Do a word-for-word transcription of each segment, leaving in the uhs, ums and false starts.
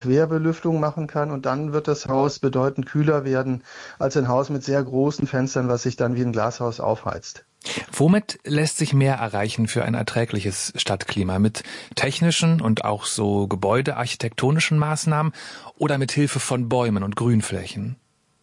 Querbelüftung machen kann und dann wird das Haus bedeutend kühler werden als ein Haus mit sehr großen Fenstern, was sich dann wie ein Glashaus aufheizt. Womit lässt sich mehr erreichen für ein erträgliches Stadtklima? Mit technischen und auch so gebäudearchitektonischen Maßnahmen oder mit Hilfe von Bäumen und Grünflächen?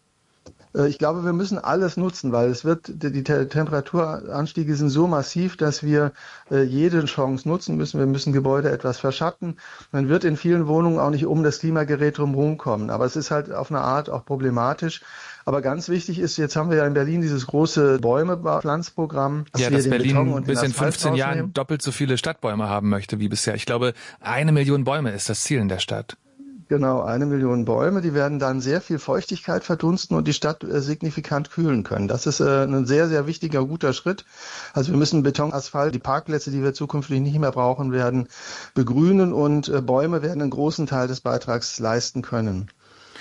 Ich glaube, wir müssen alles nutzen, weil es wird, die Temperaturanstiege sind so massiv, dass wir jede Chance nutzen müssen. Wir müssen Gebäude etwas verschatten. Man wird in vielen Wohnungen auch nicht um das Klimagerät drumherum kommen. Aber es ist halt auf eine Art auch problematisch. Aber ganz wichtig ist, jetzt haben wir ja in Berlin dieses große Bäume-Pflanzprogramm. Ja, dass Berlin bis in fünfzehn Jahren doppelt so viele Stadtbäume haben möchte wie bisher. Ich glaube, eine Million Bäume ist das Ziel in der Stadt. Genau, eine Million Bäume, die werden dann sehr viel Feuchtigkeit verdunsten und die Stadt äh, signifikant kühlen können. Das ist äh, ein sehr, sehr wichtiger, guter Schritt. Also wir müssen Beton, Asphalt, die Parkplätze, die wir zukünftig nicht mehr brauchen werden, begrünen und äh, Bäume werden einen großen Teil des Beitrags leisten können.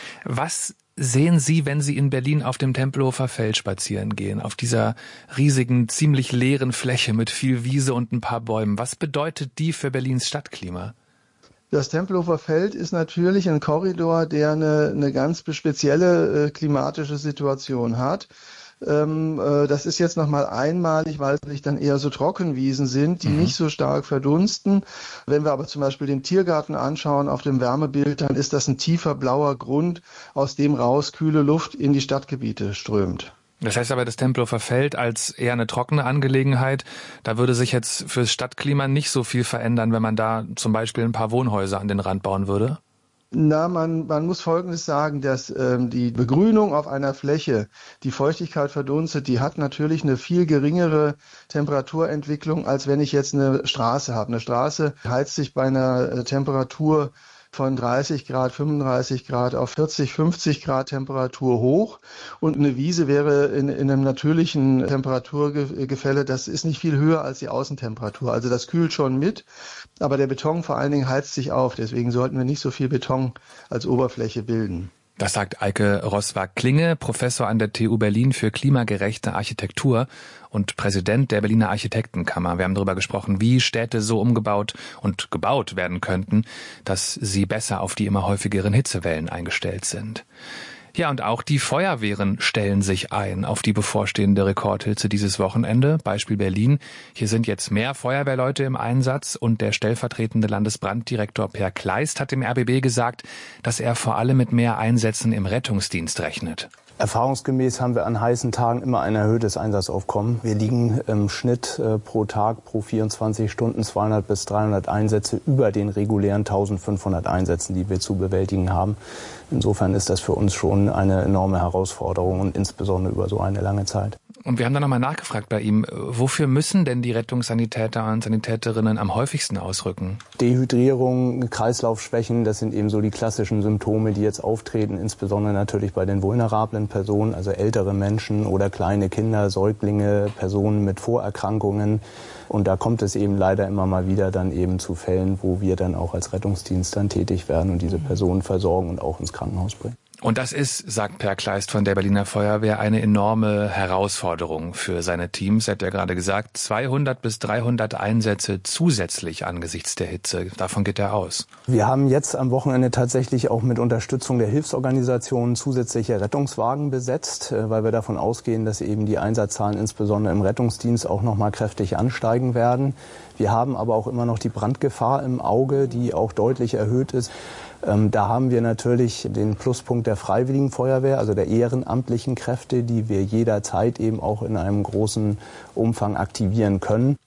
Was sehen Sie, wenn Sie in Berlin auf dem Tempelhofer Feld spazieren gehen, auf dieser riesigen, ziemlich leeren Fläche mit viel Wiese und ein paar Bäumen? Was bedeutet die für Berlins Stadtklima? Das Tempelhofer Feld ist natürlich ein Korridor, der eine, eine ganz spezielle äh, klimatische Situation hat. Ähm, äh, das ist jetzt nochmal einmalig, weil es dann eher so Trockenwiesen sind, die mhm. nicht so stark verdunsten. Wenn wir aber zum Beispiel den Tiergarten anschauen auf dem Wärmebild, dann ist das ein tiefer blauer Grund, aus dem raus kühle Luft in die Stadtgebiete strömt. Das heißt aber, das Tempelhofer Feld als eher eine trockene Angelegenheit, da würde sich jetzt fürs Stadtklima nicht so viel verändern, wenn man da zum Beispiel ein paar Wohnhäuser an den Rand bauen würde? Na, man, man muss Folgendes sagen, dass ähm, die Begrünung auf einer Fläche, die Feuchtigkeit verdunstet, die hat natürlich eine viel geringere Temperaturentwicklung, als wenn ich jetzt eine Straße habe. Eine Straße heizt sich bei einer äh, Temperatur von dreißig Grad, fünfunddreißig Grad auf vierzig, fünfzig Grad Temperatur hoch und eine Wiese wäre in, in einem natürlichen Temperaturgefälle, das ist nicht viel höher als die Außentemperatur. Also das kühlt schon mit, aber der Beton vor allen Dingen heizt sich auf. Deswegen sollten wir nicht so viel Beton als Oberfläche bilden. Das sagt Eike Roswag-Klinge, Professor an der T U Berlin für klimagerechte Architektur und Präsident der Berliner Architektenkammer. Wir haben darüber gesprochen, wie Städte so umgebaut und gebaut werden könnten, dass sie besser auf die immer häufigeren Hitzewellen eingestellt sind. Ja, und auch die Feuerwehren stellen sich ein auf die bevorstehende Rekordhitze dieses Wochenende. Beispiel Berlin. Hier sind jetzt mehr Feuerwehrleute im Einsatz und der stellvertretende Landesbranddirektor Per Kleist hat dem R B B gesagt, dass er vor allem mit mehr Einsätzen im Rettungsdienst rechnet. Erfahrungsgemäß haben wir an heißen Tagen immer ein erhöhtes Einsatzaufkommen. Wir liegen im Schnitt äh, pro Tag, pro vierundzwanzig Stunden zweihundert bis dreihundert Einsätze über den regulären eintausendfünfhundert Einsätzen, die wir zu bewältigen haben. Insofern ist das für uns schon eine enorme Herausforderung und insbesondere über so eine lange Zeit. Und wir haben dann nochmal nachgefragt bei ihm, wofür müssen denn die Rettungssanitäter und Sanitäterinnen am häufigsten ausrücken? Dehydrierung, Kreislaufschwächen, das sind eben so die klassischen Symptome, die jetzt auftreten, insbesondere natürlich bei den vulnerablen Personen, also ältere Menschen oder kleine Kinder, Säuglinge, Personen mit Vorerkrankungen. Und da kommt es eben leider immer mal wieder dann eben zu Fällen, wo wir dann auch als Rettungsdienst dann tätig werden und diese Personen versorgen und auch ins Krankenhaus bringen. Und das ist, sagt Per Kleist von der Berliner Feuerwehr, eine enorme Herausforderung für seine Teams. Er hat ja gerade gesagt, zweihundert bis dreihundert Einsätze zusätzlich angesichts der Hitze. Davon geht er aus. Wir haben jetzt am Wochenende tatsächlich auch mit Unterstützung der Hilfsorganisationen zusätzliche Rettungswagen besetzt, weil wir davon ausgehen, dass eben die Einsatzzahlen insbesondere im Rettungsdienst auch noch mal kräftig ansteigen werden. Wir haben aber auch immer noch die Brandgefahr im Auge, die auch deutlich erhöht ist. Ähm, da haben wir natürlich den Pluspunkt der Freiwilligen Feuerwehr, also der ehrenamtlichen Kräfte, die wir jederzeit eben auch in einem großen Umfang aktivieren können.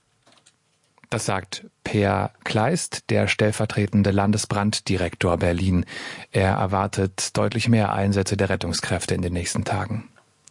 Das sagt Per Kleist, der stellvertretende Landesbranddirektor Berlin. Er erwartet deutlich mehr Einsätze der Rettungskräfte in den nächsten Tagen.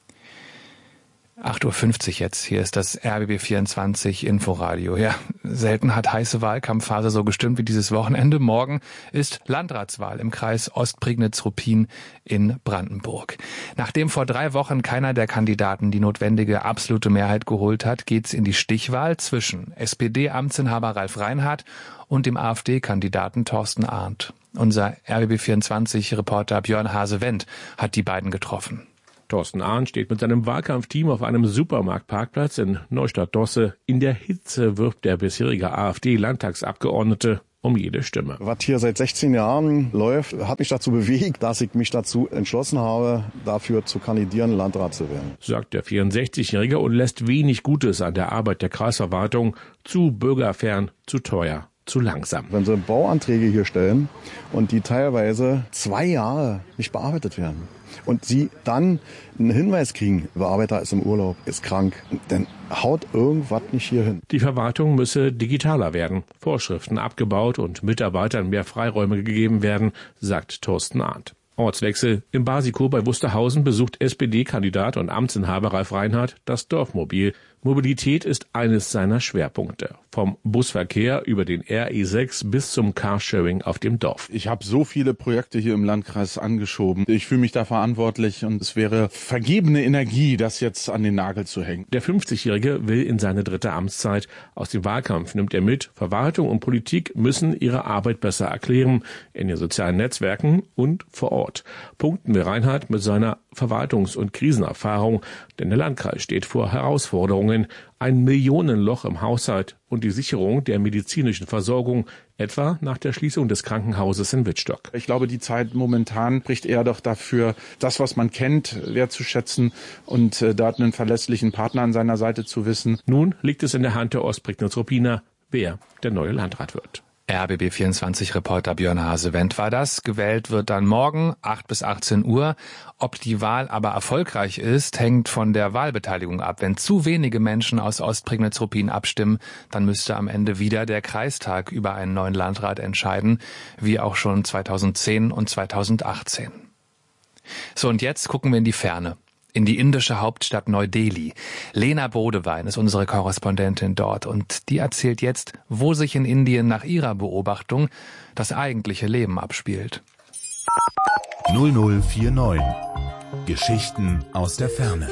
acht Uhr fünfzig jetzt, hier ist das R B B vierundzwanzig Inforadio. Ja, selten hat heiße Wahlkampfphase so gestimmt wie dieses Wochenende. Morgen ist Landratswahl im Kreis Ostprignitz-Ruppin in Brandenburg. Nachdem vor drei Wochen keiner der Kandidaten die notwendige absolute Mehrheit geholt hat, geht's in die Stichwahl zwischen S P D-Amtsinhaber Ralf Reinhardt und dem AfD-Kandidaten Thorsten Arndt. Unser R B B vierundzwanzig-Reporter Björn Hase-Wendt hat die beiden getroffen. Thorsten Arndt steht mit seinem Wahlkampfteam auf einem Supermarktparkplatz in Neustadt-Dosse. In der Hitze wirbt der bisherige AfD-Landtagsabgeordnete um jede Stimme. Was hier seit sechzehn Jahren läuft, hat mich dazu bewegt, dass ich mich dazu entschlossen habe, dafür zu kandidieren, Landrat zu werden. Sagt der vierundsechzigjährige und lässt wenig Gutes an der Arbeit der Kreisverwaltung. Zu bürgerfern, zu teuer, zu langsam. Wenn Sie Bauanträge hier stellen und die teilweise zwei Jahre nicht bearbeitet werden und Sie dann einen Hinweis kriegen, der Bearbeiter ist im Urlaub, ist krank, dann haut irgendwas nicht hier hin. Die Verwaltung müsse digitaler werden, Vorschriften abgebaut und Mitarbeitern mehr Freiräume gegeben werden, sagt Thorsten Arndt. Ortswechsel. Im Basiko bei Wusterhausen besucht S P D-Kandidat und Amtsinhaber Ralf Reinhardt das Dorfmobil. Mobilität ist eines seiner Schwerpunkte. Vom Busverkehr über den R E sechs bis zum Carsharing auf dem Dorf. Ich habe so viele Projekte hier im Landkreis angeschoben. Ich fühle mich da verantwortlich und es wäre vergebene Energie, das jetzt an den Nagel zu hängen. Der fünfzigjährige will in seine dritte Amtszeit. Aus dem Wahlkampf nimmt er mit, Verwaltung und Politik müssen ihre Arbeit besser erklären, in den sozialen Netzwerken und vor Ort. Punkten wir Reinhardt mit seiner Verwaltungs- und Krisenerfahrung, denn der Landkreis steht vor Herausforderungen, ein Millionenloch im Haushalt und die Sicherung der medizinischen Versorgung, etwa nach der Schließung des Krankenhauses in Wittstock. Ich glaube, die Zeit momentan spricht eher doch dafür, das, was man kennt, wertzuschätzen und äh, dort einen verlässlichen Partner an seiner Seite zu wissen. Nun liegt es in der Hand der Ostprignitz-Ruppiner, wer der neue Landrat wird. R B B vierundzwanzig-Reporter Björn Hase-Wendt war das. Gewählt wird dann morgen, acht bis achtzehn Uhr. Ob die Wahl aber erfolgreich ist, hängt von der Wahlbeteiligung ab. Wenn zu wenige Menschen aus Ostprignitz-Ruppin abstimmen, dann müsste am Ende wieder der Kreistag über einen neuen Landrat entscheiden, wie auch schon zweitausendzehn und zweitausendachtzehn. So, und jetzt gucken wir in die Ferne. In die indische Hauptstadt Neu-Delhi. Lena Bodewein ist unsere Korrespondentin dort und die erzählt jetzt, wo sich in Indien nach ihrer Beobachtung das eigentliche Leben abspielt. null null vier neun. Geschichten aus der Ferne.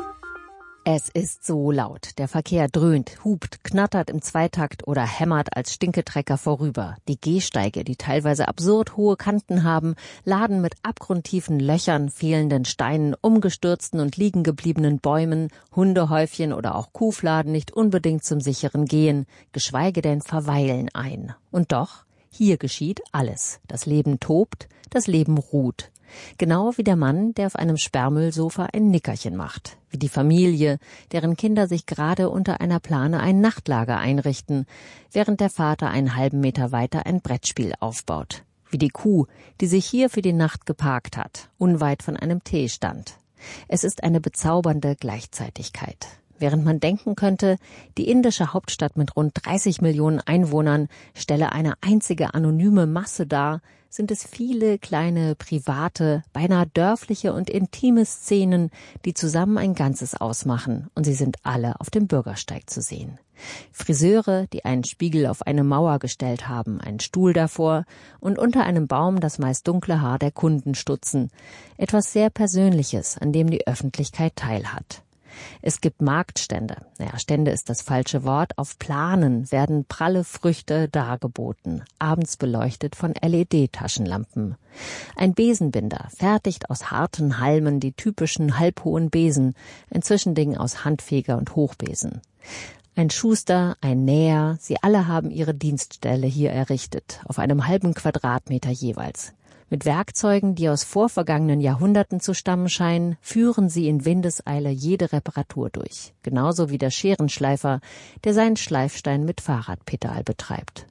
Es ist so laut. Der Verkehr dröhnt, hupt, knattert im Zweitakt oder hämmert als Stinketrecker vorüber. Die Gehsteige, die teilweise absurd hohe Kanten haben, laden mit abgrundtiefen Löchern, fehlenden Steinen, umgestürzten und liegen gebliebenen Bäumen, Hundehäufchen oder auch Kuhfladen nicht unbedingt zum sicheren Gehen, geschweige denn Verweilen ein. Und doch, hier geschieht alles. Das Leben tobt, das Leben ruht. Genau wie der Mann, der auf einem Sperrmüllsofa ein Nickerchen macht. Wie die Familie, deren Kinder sich gerade unter einer Plane ein Nachtlager einrichten, während der Vater einen halben Meter weiter ein Brettspiel aufbaut. Wie die Kuh, die sich hier für die Nacht geparkt hat, unweit von einem Teestand. Es ist eine bezaubernde Gleichzeitigkeit. Während man denken könnte, die indische Hauptstadt mit rund dreißig Millionen Einwohnern stelle eine einzige anonyme Masse dar, sind es viele kleine, private, beinahe dörfliche und intime Szenen, die zusammen ein Ganzes ausmachen, und sie sind alle auf dem Bürgersteig zu sehen. Friseure, die einen Spiegel auf eine Mauer gestellt haben, einen Stuhl davor und unter einem Baum das meist dunkle Haar der Kunden stutzen. Etwas sehr Persönliches, an dem die Öffentlichkeit teilhat. Es gibt Marktstände. Naja, Stände ist das falsche Wort. Auf Planen werden pralle Früchte dargeboten, abends beleuchtet von L E D-Taschenlampen. Ein Besenbinder fertigt aus harten Halmen die typischen halbhohen Besen, ein Zwischending aus Handfeger und Hochbesen. Ein Schuster, ein Näher, sie alle haben ihre Dienststelle hier errichtet, auf einem halben Quadratmeter jeweils. Mit Werkzeugen, die aus vorvergangenen Jahrhunderten zu stammen scheinen, führen sie in Windeseile jede Reparatur durch. Genauso wie der Scherenschleifer, der seinen Schleifstein mit Fahrradpedal betreibt.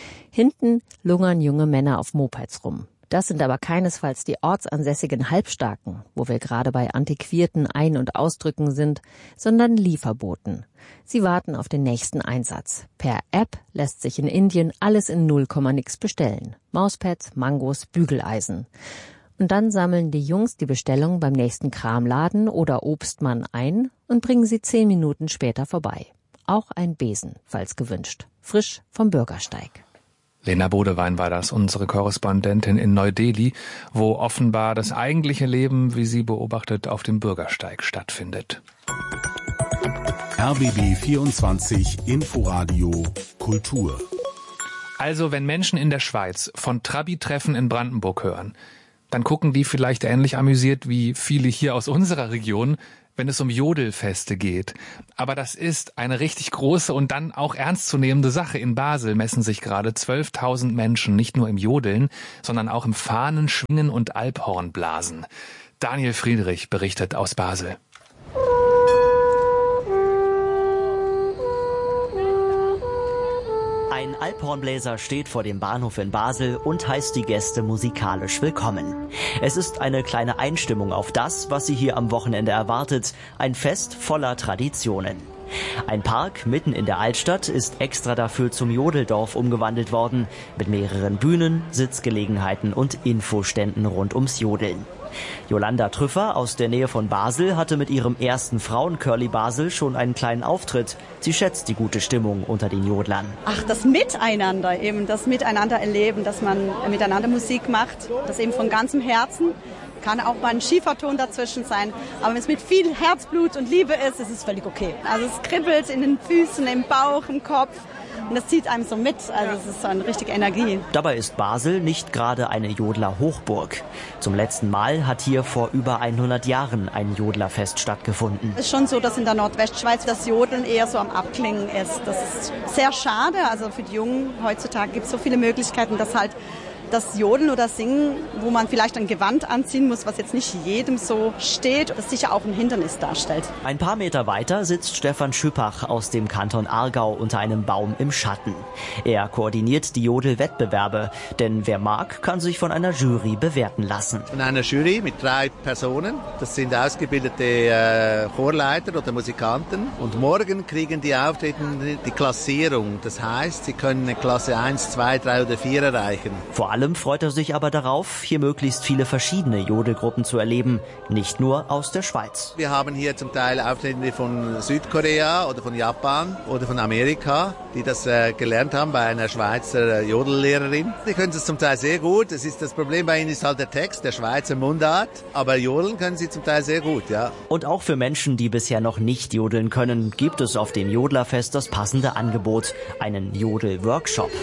Hinten lungern junge Männer auf Mopeds rum. Das sind aber keinesfalls die ortsansässigen Halbstarken, wo wir gerade bei antiquierten Ein- und Ausdrücken sind, sondern Lieferboten. Sie warten auf den nächsten Einsatz. Per App lässt sich in Indien alles in null Komma nix bestellen. Mauspads, Mangos, Bügeleisen. Und dann sammeln die Jungs die Bestellung beim nächsten Kramladen oder Obstmann ein und bringen sie zehn Minuten später vorbei. Auch ein Besen, falls gewünscht. Frisch vom Bürgersteig. Lena Bodewein war das, unsere Korrespondentin in Neu-Delhi, wo offenbar das eigentliche Leben, wie sie beobachtet, auf dem Bürgersteig stattfindet. R B B vierundzwanzig Inforadio Kultur. Also, wenn Menschen in der Schweiz von Trabi-Treffen in Brandenburg hören, dann gucken die vielleicht ähnlich amüsiert wie viele hier aus unserer Region wenn es um Jodelfeste geht. Aber das ist eine richtig große und dann auch ernstzunehmende Sache. In Basel messen sich gerade zwölftausend Menschen nicht nur im Jodeln, sondern auch im Fahnen, Schwingen und Alphornblasen. Daniel Friedrich berichtet aus Basel. Ein Alphornbläser steht vor dem Bahnhof in Basel und heißt die Gäste musikalisch willkommen. Es ist eine kleine Einstimmung auf das, was sie hier am Wochenende erwartet. Ein Fest voller Traditionen. Ein Park mitten in der Altstadt ist extra dafür zum Jodeldorf umgewandelt worden. Mit mehreren Bühnen, Sitzgelegenheiten und Infoständen rund ums Jodeln. Jolanda Trüffer aus der Nähe von Basel hatte mit ihrem ersten Frauencurly Basel schon einen kleinen Auftritt. Sie schätzt die gute Stimmung unter den Jodlern. Ach, das Miteinander, eben das Miteinander erleben, dass man miteinander Musik macht, das eben von ganzem Herzen. Kann auch mal ein Schieferton dazwischen sein. Aber wenn es mit viel Herzblut und Liebe ist, ist es völlig okay. Also es kribbelt in den Füßen, im Bauch, im Kopf. Und das zieht einem so mit, also es ist so eine richtige Energie. Dabei ist Basel nicht gerade eine Jodler-Hochburg. Zum letzten Mal hat hier vor über hundert Jahren ein Jodlerfest stattgefunden. Es ist schon so, dass in der Nordwestschweiz das Jodeln eher so am Abklingen ist. Das ist sehr schade, also für die Jungen heutzutage gibt es so viele Möglichkeiten, dass halt das Jodeln oder Singen, wo man vielleicht ein Gewand anziehen muss, was jetzt nicht jedem so steht, das sicher auch ein Hindernis darstellt. Ein paar Meter weiter sitzt Stefan Schüppach aus dem Kanton Aargau unter einem Baum im Schatten. Er koordiniert die Jodel-Wettbewerbe, denn wer mag, kann sich von einer Jury bewerten lassen. Von einer Jury mit drei Personen, das sind ausgebildete äh, Chorleiter oder Musikanten, und morgen kriegen die Auftretenden die Klassierung. Das heißt, sie können eine Klasse eins, zwei, drei oder vier erreichen. Vor allem freut er sich aber darauf, hier möglichst viele verschiedene Jodelgruppen zu erleben, nicht nur aus der Schweiz. Wir haben hier zum Teil Auftretende von Südkorea oder von Japan oder von Amerika, die das äh, gelernt haben bei einer Schweizer Jodellehrerin. Die können es zum Teil sehr gut. Das, ist, das Problem bei ihnen ist halt der Text, der Schweizer Mundart, aber jodeln können sie zum Teil sehr gut, ja. Und auch für Menschen, die bisher noch nicht jodeln können, gibt es auf dem Jodlerfest das passende Angebot, einen Jodel-Workshop.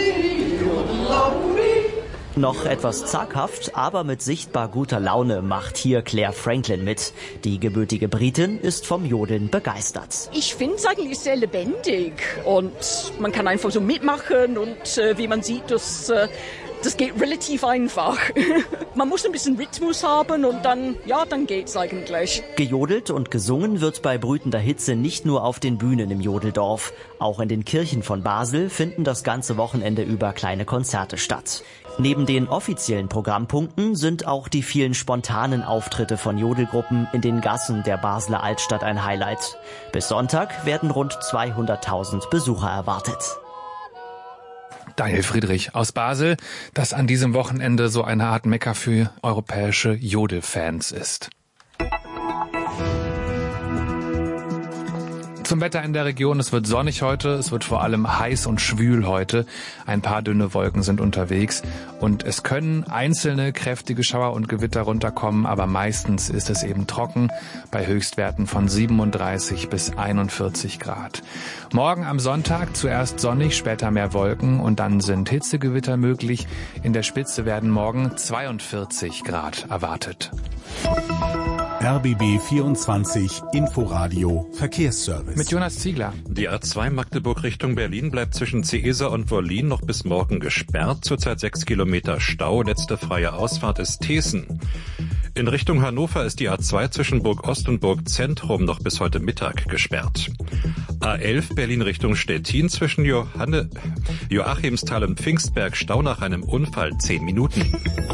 Noch etwas zaghaft, aber mit sichtbar guter Laune macht hier Claire Franklin mit. Die gebürtige Britin ist vom Jodeln begeistert. Ich finde es eigentlich sehr lebendig und man kann einfach so mitmachen und äh, wie man sieht, das, äh, das geht relativ einfach. Man muss ein bisschen Rhythmus haben und dann, ja, dann geht's eigentlich. Gejodelt und gesungen wird bei brütender Hitze nicht nur auf den Bühnen im Jodeldorf. Auch in den Kirchen von Basel finden das ganze Wochenende über kleine Konzerte statt. Neben den offiziellen Programmpunkten sind auch die vielen spontanen Auftritte von Jodelgruppen in den Gassen der Basler Altstadt ein Highlight. Bis Sonntag werden rund zweihunderttausend Besucher erwartet. Daniel Friedrich aus Basel, das an diesem Wochenende so eine Art Mekka für europäische Jodelfans ist. Zum Wetter in der Region. Es wird sonnig heute, es wird vor allem heiß und schwül heute. Ein paar dünne Wolken sind unterwegs und es können einzelne kräftige Schauer und Gewitter runterkommen, aber meistens ist es eben trocken bei Höchstwerten von siebenunddreißig bis einundvierzig Grad. Morgen am Sonntag zuerst sonnig, später mehr Wolken und dann sind Hitzegewitter möglich. In der Spitze werden morgen zweiundvierzig Grad erwartet. R B B vierundzwanzig Inforadio Verkehrsservice. Mit Jonas Ziegler. Die A zwei Magdeburg Richtung Berlin bleibt zwischen Ceesa und Wollin noch bis morgen gesperrt. Zurzeit sechs Kilometer Stau. Letzte freie Ausfahrt ist Thesen. In Richtung Hannover ist die A zwei zwischen Burg Ost und Burg Zentrum noch bis heute Mittag gesperrt. A elf Berlin Richtung Stettin zwischen Johanne, Joachimsthal und Pfingstberg Stau nach einem Unfall zehn Minuten.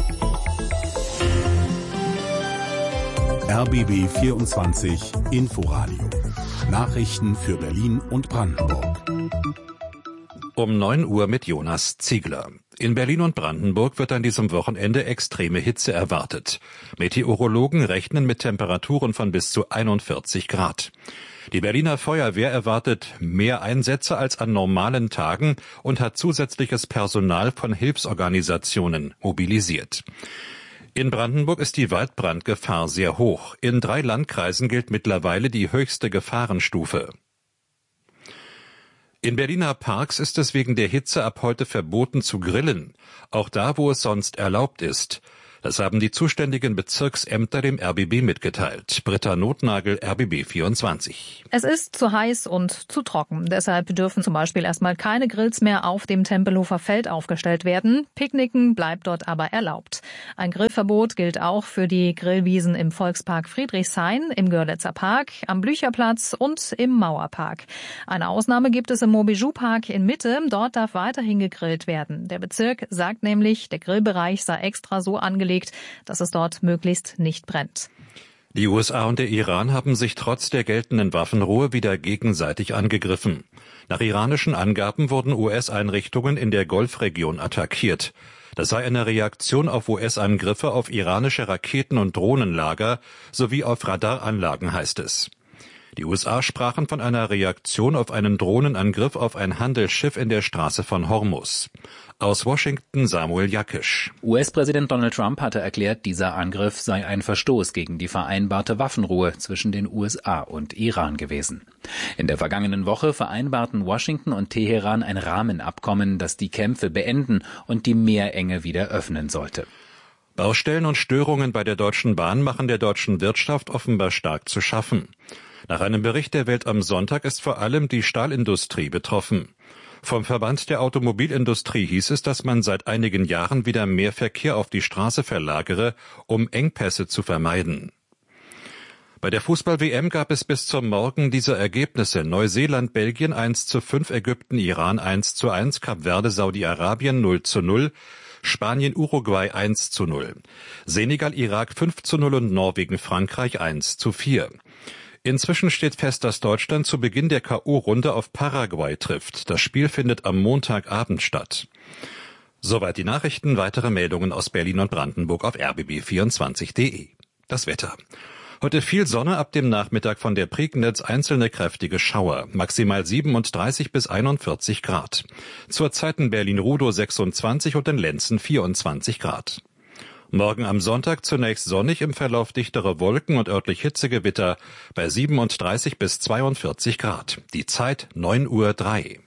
R B B vierundzwanzig Inforadio. Nachrichten für Berlin und Brandenburg. Um neun Uhr mit Jonas Ziegler. In Berlin und Brandenburg wird an diesem Wochenende extreme Hitze erwartet. Meteorologen rechnen mit Temperaturen von bis zu einundvierzig Grad. Die Berliner Feuerwehr erwartet mehr Einsätze als an normalen Tagen und hat zusätzliches Personal von Hilfsorganisationen mobilisiert. In Brandenburg ist die Waldbrandgefahr sehr hoch. In drei Landkreisen gilt mittlerweile die höchste Gefahrenstufe. In Berliner Parks ist es wegen der Hitze ab heute verboten zu grillen, auch da, wo es sonst erlaubt ist. Das haben die zuständigen Bezirksämter dem R B B mitgeteilt. Britta Notnagel, R B B vierundzwanzig. Es ist zu heiß und zu trocken. Deshalb dürfen zum Beispiel erstmal keine Grills mehr auf dem Tempelhofer Feld aufgestellt werden. Picknicken bleibt dort aber erlaubt. Ein Grillverbot gilt auch für die Grillwiesen im Volkspark Friedrichshain, im Görlitzer Park, am Blücherplatz und im Mauerpark. Eine Ausnahme gibt es im Montbijou-Park in Mitte. Dort darf weiterhin gegrillt werden. Der Bezirk sagt nämlich, der Grillbereich sei extra so angelegt, dass es dort möglichst nicht brennt. Die U S A und der Iran haben sich trotz der geltenden Waffenruhe wieder gegenseitig angegriffen. Nach iranischen Angaben wurden U S-Einrichtungen in der Golfregion attackiert. Das sei eine Reaktion auf U S-Angriffe auf iranische Raketen- und Drohnenlager sowie auf Radaranlagen, heißt es. Die U S A sprachen von einer Reaktion auf einen Drohnenangriff auf ein Handelsschiff in der Straße von Hormuz. Aus Washington Samuel Jakisch. U S-Präsident Donald Trump hatte erklärt, dieser Angriff sei ein Verstoß gegen die vereinbarte Waffenruhe zwischen den U S A und Iran gewesen. In der vergangenen Woche vereinbarten Washington und Teheran ein Rahmenabkommen, das die Kämpfe beenden und die Meerenge wieder öffnen sollte. Baustellen und Störungen bei der Deutschen Bahn machen der deutschen Wirtschaft offenbar stark zu schaffen. Nach einem Bericht der Welt am Sonntag ist vor allem die Stahlindustrie betroffen. Vom Verband der Automobilindustrie hieß es, dass man seit einigen Jahren wieder mehr Verkehr auf die Straße verlagere, um Engpässe zu vermeiden. Bei der Fußball-W M gab es bis zum Morgen diese Ergebnisse: Neuseeland, Belgien eins zu fünf, Ägypten, Iran eins zu eins, Kap Verde, Saudi-Arabien null zu null, Spanien, Uruguay eins zu null, Senegal, Irak fünf zu null und Norwegen, Frankreich eins zu vier. Inzwischen steht fest, dass Deutschland zu Beginn der K O-Runde auf Paraguay trifft. Das Spiel findet am Montagabend statt. Soweit die Nachrichten. Weitere Meldungen aus Berlin und Brandenburg auf r b b vierundzwanzig punkt d e. Das Wetter. Heute viel Sonne, ab dem Nachmittag von der Prignitz einzelne kräftige Schauer. Maximal siebenunddreißig bis einundvierzig Grad. Zurzeit in Berlin-Rudow sechsundzwanzig und in Lenzen vierundzwanzig Grad. Morgen am Sonntag zunächst sonnig, im Verlauf dichtere Wolken und örtlich Hitzegewitter bei siebenunddreißig bis zweiundvierzig Grad. Die Zeit neun Uhr drei.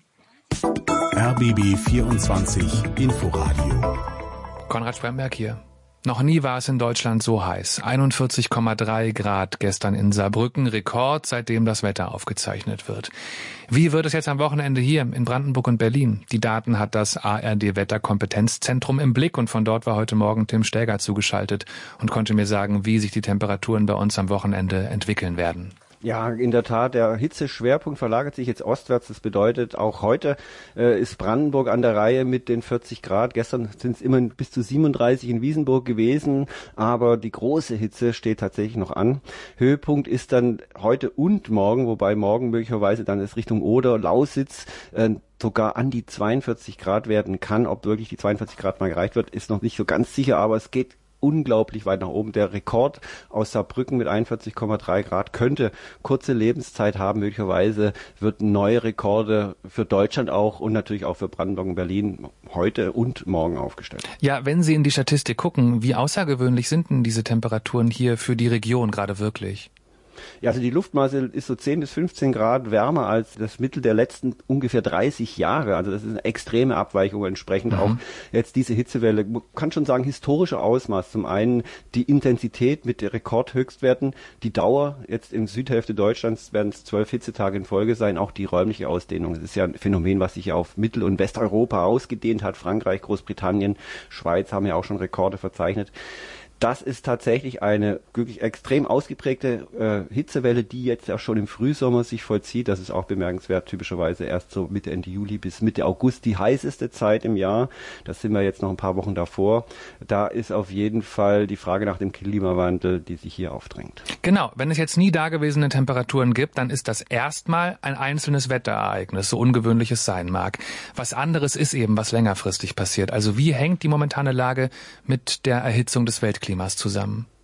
R B B vierundzwanzig Inforadio. Konrad Spremberg hier. Noch nie war es in Deutschland so heiß. einundvierzig Komma drei Grad gestern in Saarbrücken, Rekord, seitdem das Wetter aufgezeichnet wird. Wie wird es jetzt am Wochenende hier in Brandenburg und Berlin? Die Daten hat das A R D-Wetterkompetenzzentrum im Blick und von dort war heute Morgen Tim Stäger zugeschaltet und konnte mir sagen, wie sich die Temperaturen bei uns am Wochenende entwickeln werden. Ja, in der Tat, der Hitzeschwerpunkt verlagert sich jetzt ostwärts. Das bedeutet, auch heute äh, ist Brandenburg an der Reihe mit den vierzig Grad. Gestern sind es immer bis zu siebenunddreißig in Wiesenburg gewesen, aber die große Hitze steht tatsächlich noch an. Höhepunkt ist dann heute und morgen, wobei morgen möglicherweise dann es Richtung Oder, Lausitz äh, sogar an die zweiundvierzig Grad werden kann. Ob wirklich die zweiundvierzig Grad mal erreicht wird, ist noch nicht so ganz sicher, aber es geht unglaublich weit nach oben. Der Rekord aus Saarbrücken mit einundvierzig Komma drei Grad könnte kurze Lebenszeit haben. Möglicherweise wird neue Rekorde für Deutschland auch und natürlich auch für Brandenburg und Berlin heute und morgen aufgestellt. Ja, wenn Sie in die Statistik gucken, wie außergewöhnlich sind denn diese Temperaturen hier für die Region gerade wirklich? Ja, also die Luftmasse ist so zehn bis fünfzehn Grad wärmer als das Mittel der letzten ungefähr dreißig Jahre. Also das ist eine extreme Abweichung, entsprechend mhm. auch jetzt diese Hitzewelle. Man kann schon sagen, historische Ausmaß. Zum einen die Intensität mit den Rekordhöchstwerten, die Dauer. Jetzt in Südhälfte Deutschlands werden es zwölf Hitzetage in Folge sein. Auch die räumliche Ausdehnung. Das ist ja ein Phänomen, was sich ja auf Mittel- und Westeuropa ausgedehnt hat. Frankreich, Großbritannien, Schweiz haben ja auch schon Rekorde verzeichnet. Das ist tatsächlich eine wirklich extrem ausgeprägte äh, Hitzewelle, die jetzt ja schon im Frühsommer sich vollzieht. Das ist auch bemerkenswert, typischerweise erst so Mitte, Ende Juli bis Mitte August die heißeste Zeit im Jahr. Da sind wir jetzt noch ein paar Wochen davor. Da ist auf jeden Fall die Frage nach dem Klimawandel, die sich hier aufdrängt. Genau, wenn es jetzt nie dagewesene Temperaturen gibt, dann ist das erstmal ein einzelnes Wetterereignis, so ungewöhnlich es sein mag. Was anderes ist eben, was längerfristig passiert. Also wie hängt die momentane Lage mit der Erhitzung des Weltklimas zusammen?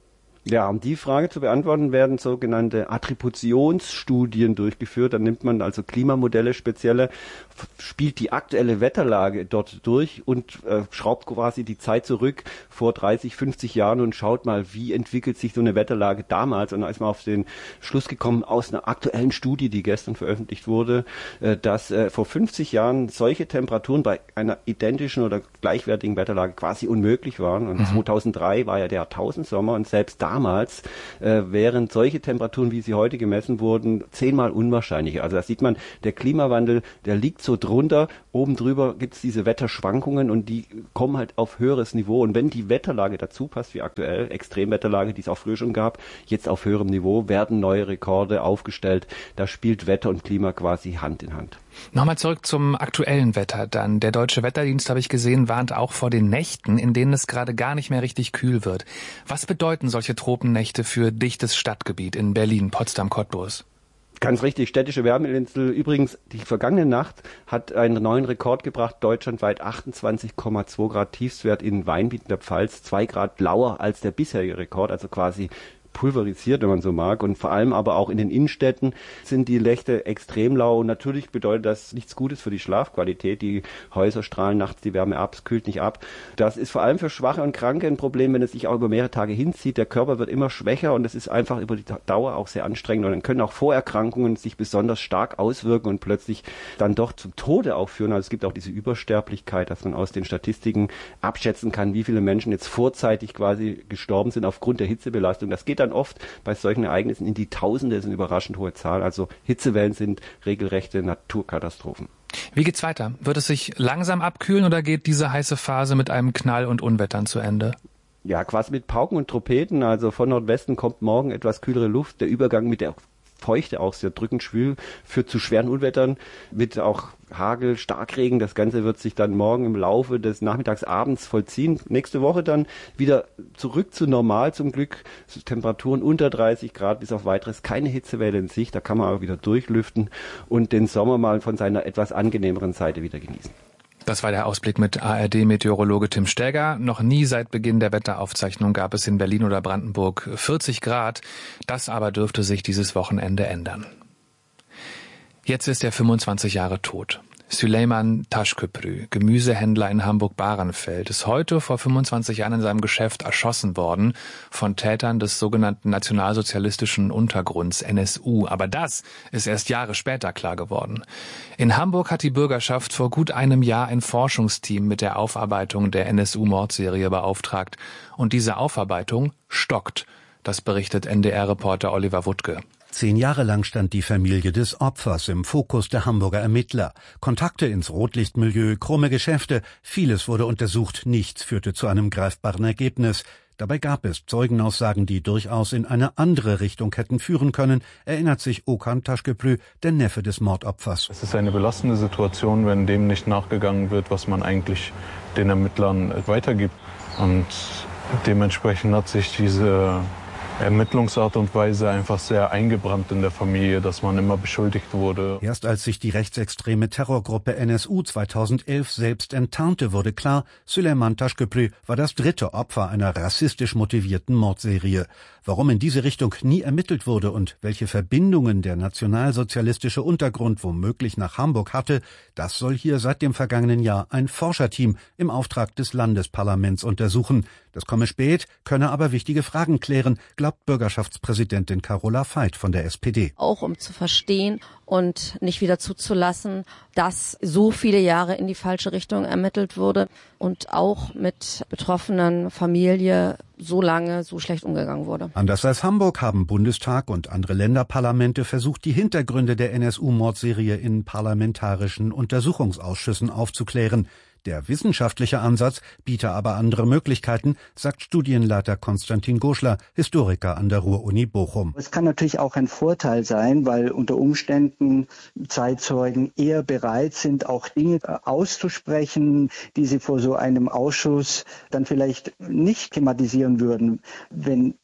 Ja, um die Frage zu beantworten, werden sogenannte Attributionsstudien durchgeführt. Dann nimmt man also Klimamodelle spezielle, spielt die aktuelle Wetterlage dort durch und äh, schraubt quasi die Zeit zurück vor dreißig, fünfzig Jahren und schaut mal, wie entwickelt sich so eine Wetterlage damals. Und da ist man auf den Schluss gekommen aus einer aktuellen Studie, die gestern veröffentlicht wurde, äh, dass äh, vor fünfzig Jahren solche Temperaturen bei einer identischen oder gleichwertigen Wetterlage quasi unmöglich waren. Und mhm. zweitausenddrei war ja der Jahrtausendsommer und selbst da Damals äh, wären solche Temperaturen, wie sie heute gemessen wurden, zehnmal unwahrscheinlicher. Also da sieht man, der Klimawandel, der liegt so drunter. Oben drüber gibt es diese Wetterschwankungen und die kommen halt auf höheres Niveau. Und wenn die Wetterlage dazu passt, wie aktuell, Extremwetterlage, die es auch früher schon gab, jetzt auf höherem Niveau, werden neue Rekorde aufgestellt. Da spielt Wetter und Klima quasi Hand in Hand. Nochmal zurück zum aktuellen Wetter dann. Der Deutsche Wetterdienst, habe ich gesehen, warnt auch vor den Nächten, in denen es gerade gar nicht mehr richtig kühl wird. Was bedeuten solche Tropennächte für dichtes Stadtgebiet in Berlin, Potsdam, Cottbus? Ganz richtig, städtische Wärmeinsel. Übrigens, die vergangene Nacht hat einen neuen Rekord gebracht, deutschlandweit achtundzwanzig Komma zwei Grad Tiefstwert in Weinbiet in der Pfalz, zwei Grad lauer als der bisherige Rekord, also quasi pulverisiert, wenn man so mag. Und vor allem aber auch in den Innenstädten sind die Nächte extrem lau. Und natürlich bedeutet das nichts Gutes für die Schlafqualität. Die Häuser strahlen nachts die Wärme ab, es kühlt nicht ab. Das ist vor allem für Schwache und Kranke ein Problem, wenn es sich auch über mehrere Tage hinzieht. Der Körper wird immer schwächer und es ist einfach über die Dauer auch sehr anstrengend. Und dann können auch Vorerkrankungen sich besonders stark auswirken und plötzlich dann doch zum Tode auch führen. Also es gibt auch diese Übersterblichkeit, dass man aus den Statistiken abschätzen kann, wie viele Menschen jetzt vorzeitig quasi gestorben sind aufgrund der Hitzebelastung. Das geht dann oft bei solchen Ereignissen in die Tausende, das ist eine überraschend hohe Zahl. Also Hitzewellen sind regelrechte Naturkatastrophen. Wie geht's weiter? Wird es sich langsam abkühlen oder geht diese heiße Phase mit einem Knall und Unwettern zu Ende? Ja, quasi mit Pauken und Trompeten. Also von Nordwesten kommt morgen etwas kühlere Luft. Der Übergang mit der Feuchte, auch sehr drückend schwül, führt zu schweren Unwettern mit auch Hagel, Starkregen. Das Ganze wird sich dann morgen im Laufe des Nachmittags, abends vollziehen. Nächste Woche dann wieder zurück zu normal zum Glück. Temperaturen unter dreißig Grad bis auf weiteres. Keine Hitzewelle in Sicht. Da kann man auch wieder durchlüften und den Sommer mal von seiner etwas angenehmeren Seite wieder genießen. Das war der Ausblick mit A R D-Meteorologe Tim Stäger. Noch nie seit Beginn der Wetteraufzeichnung gab es in Berlin oder Brandenburg vierzig Grad. Das aber dürfte sich dieses Wochenende ändern. Jetzt ist er fünfundzwanzig Jahre tot. Süleyman Taşköprü, Gemüsehändler in Hamburg-Bahrenfeld, ist heute vor fünfundzwanzig Jahren in seinem Geschäft erschossen worden von Tätern des sogenannten nationalsozialistischen Untergrunds N S U. Aber das ist erst Jahre später klar geworden. In Hamburg hat die Bürgerschaft vor gut einem Jahr ein Forschungsteam mit der Aufarbeitung der N S U-Mordserie beauftragt. Und diese Aufarbeitung stockt. Das berichtet N D R-Reporter Oliver Wuttke. Zehn Jahre lang stand die Familie des Opfers im Fokus der Hamburger Ermittler. Kontakte ins Rotlichtmilieu, krumme Geschäfte, vieles wurde untersucht, nichts führte zu einem greifbaren Ergebnis. Dabei gab es Zeugenaussagen, die durchaus in eine andere Richtung hätten führen können, erinnert sich Okan Taşköprü, der Neffe des Mordopfers. Es ist eine belastende Situation, wenn dem nicht nachgegangen wird, was man eigentlich den Ermittlern weitergibt. Und dementsprechend hat sich diese Ermittlungsart und Weise einfach sehr eingebrannt in der Familie, dass man immer beschuldigt wurde. Erst als sich die rechtsextreme Terrorgruppe N S U zweitausendelf selbst enttarnte, wurde klar, Süleyman Taşköprü war das dritte Opfer einer rassistisch motivierten Mordserie. Warum in diese Richtung nie ermittelt wurde und welche Verbindungen der nationalsozialistische Untergrund womöglich nach Hamburg hatte, das soll hier seit dem vergangenen Jahr ein Forscherteam im Auftrag des Landesparlaments untersuchen. Das komme spät, könne aber wichtige Fragen klären, glaubt Bürgerschaftspräsidentin Carola Veit von der S P D. Auch um zu verstehen und nicht wieder zuzulassen, dass so viele Jahre in die falsche Richtung ermittelt wurde und auch mit betroffenen Familie so lange so schlecht umgegangen wurde. Anders als Hamburg haben Bundestag und andere Länderparlamente versucht, die Hintergründe der N S U-Mordserie in parlamentarischen Untersuchungsausschüssen aufzuklären. Der wissenschaftliche Ansatz biete aber andere Möglichkeiten, sagt Studienleiter Konstantin Goschler, Historiker an der Ruhr-Uni Bochum. Es kann natürlich auch ein Vorteil sein, weil unter Umständen Zeitzeugen eher bereit sind, auch Dinge auszusprechen, die sie vor so einem Ausschuss dann vielleicht nicht thematisieren würden. Wenn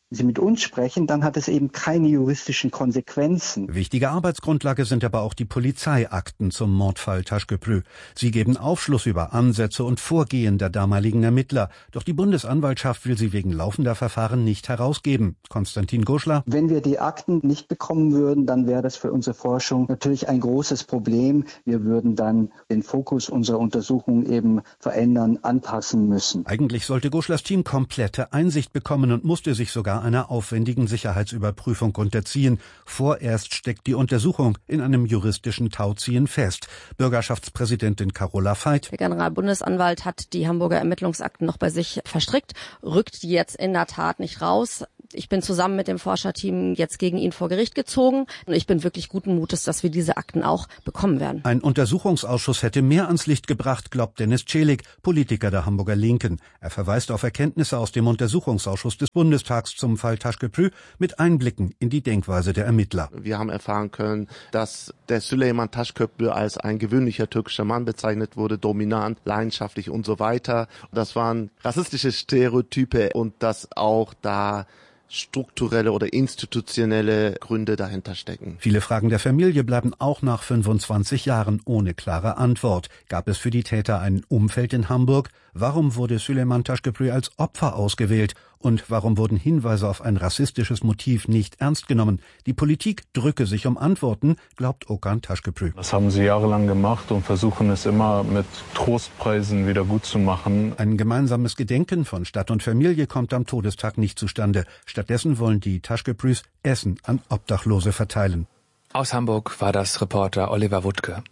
Sie mit uns sprechen, dann hat es eben keine juristischen Konsequenzen. Wichtige Arbeitsgrundlage sind aber auch die Polizeiakten zum Mordfall Taschköprü. Sie geben Aufschluss über Ansätze und Vorgehen der damaligen Ermittler. Doch die Bundesanwaltschaft will sie wegen laufender Verfahren nicht herausgeben. Konstantin Goschler. Wenn wir die Akten nicht bekommen würden, dann wäre das für unsere Forschung natürlich ein großes Problem. Wir würden dann den Fokus unserer Untersuchung eben verändern, anpassen müssen. Eigentlich sollte Goschlers Team komplette Einsicht bekommen und musste sich sogar einer aufwendigen Sicherheitsüberprüfung unterziehen. Vorerst steckt die Untersuchung in einem juristischen Tauziehen fest. Bürgerschaftspräsidentin Carola Veit. Der Generalbundesanwalt hat die Hamburger Ermittlungsakten noch bei sich verstrickt, rückt die jetzt in der Tat nicht raus. Ich bin zusammen mit dem Forscherteam jetzt gegen ihn vor Gericht gezogen und ich bin wirklich guten Mutes, dass wir diese Akten auch bekommen werden. Ein Untersuchungsausschuss hätte mehr ans Licht gebracht, glaubt Dennis Celik, Politiker der Hamburger Linken. Er verweist auf Erkenntnisse aus dem Untersuchungsausschuss des Bundestags zum Fall Taschköprü mit Einblicken in die Denkweise der Ermittler. Wir haben erfahren können, dass der Süleyman Taschköprü als ein gewöhnlicher türkischer Mann bezeichnet wurde, dominant, leidenschaftlich und so weiter. Das waren rassistische Stereotype und dass auch da strukturelle oder institutionelle Gründe dahinter stecken. Viele Fragen der Familie bleiben auch nach fünfundzwanzig Jahren ohne klare Antwort. Gab es für die Täter ein Umfeld in Hamburg? Warum wurde Süleyman Taschköprü als Opfer ausgewählt? Und warum wurden Hinweise auf ein rassistisches Motiv nicht ernst genommen? Die Politik drücke sich um Antworten, glaubt Okan Taschköprü. Das haben sie jahrelang gemacht und versuchen es immer mit Trostpreisen wieder gut zu machen. Ein gemeinsames Gedenken von Stadt und Familie kommt am Todestag nicht zustande. Stattdessen wollen die Taschköprüs Essen an Obdachlose verteilen. Aus Hamburg war das Reporter Oliver Wuttke.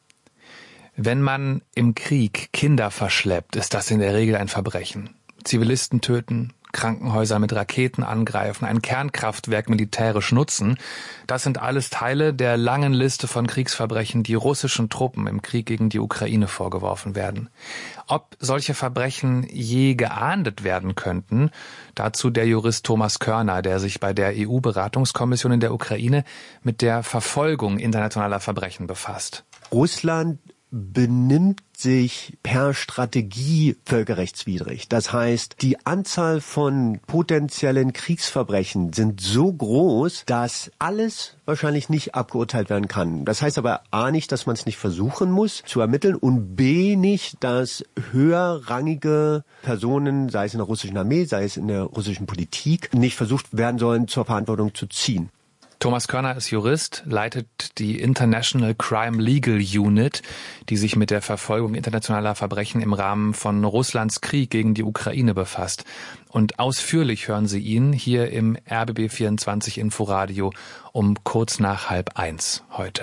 Wenn man im Krieg Kinder verschleppt, ist das in der Regel ein Verbrechen. Zivilisten töten, Krankenhäuser mit Raketen angreifen, ein Kernkraftwerk militärisch nutzen. Das sind alles Teile der langen Liste von Kriegsverbrechen, die russischen Truppen im Krieg gegen die Ukraine vorgeworfen werden. Ob solche Verbrechen je geahndet werden könnten, dazu der Jurist Thomas Körner, der sich bei der E U-Beratungskommission in der Ukraine mit der Verfolgung internationaler Verbrechen befasst. Russland benimmt sich per Strategie völkerrechtswidrig. Das heißt, die Anzahl von potenziellen Kriegsverbrechen sind so groß, dass alles wahrscheinlich nicht abgeurteilt werden kann. Das heißt aber A nicht, dass man es nicht versuchen muss zu ermitteln und B nicht, dass höherrangige Personen, sei es in der russischen Armee, sei es in der russischen Politik, nicht versucht werden sollen, zur Verantwortung zu ziehen. Thomas Körner ist Jurist, leitet die International Crime Legal Unit, die sich mit der Verfolgung internationaler Verbrechen im Rahmen von Russlands Krieg gegen die Ukraine befasst. Und ausführlich hören Sie ihn hier im R B B vierundzwanzig Inforadio um kurz nach halb eins heute.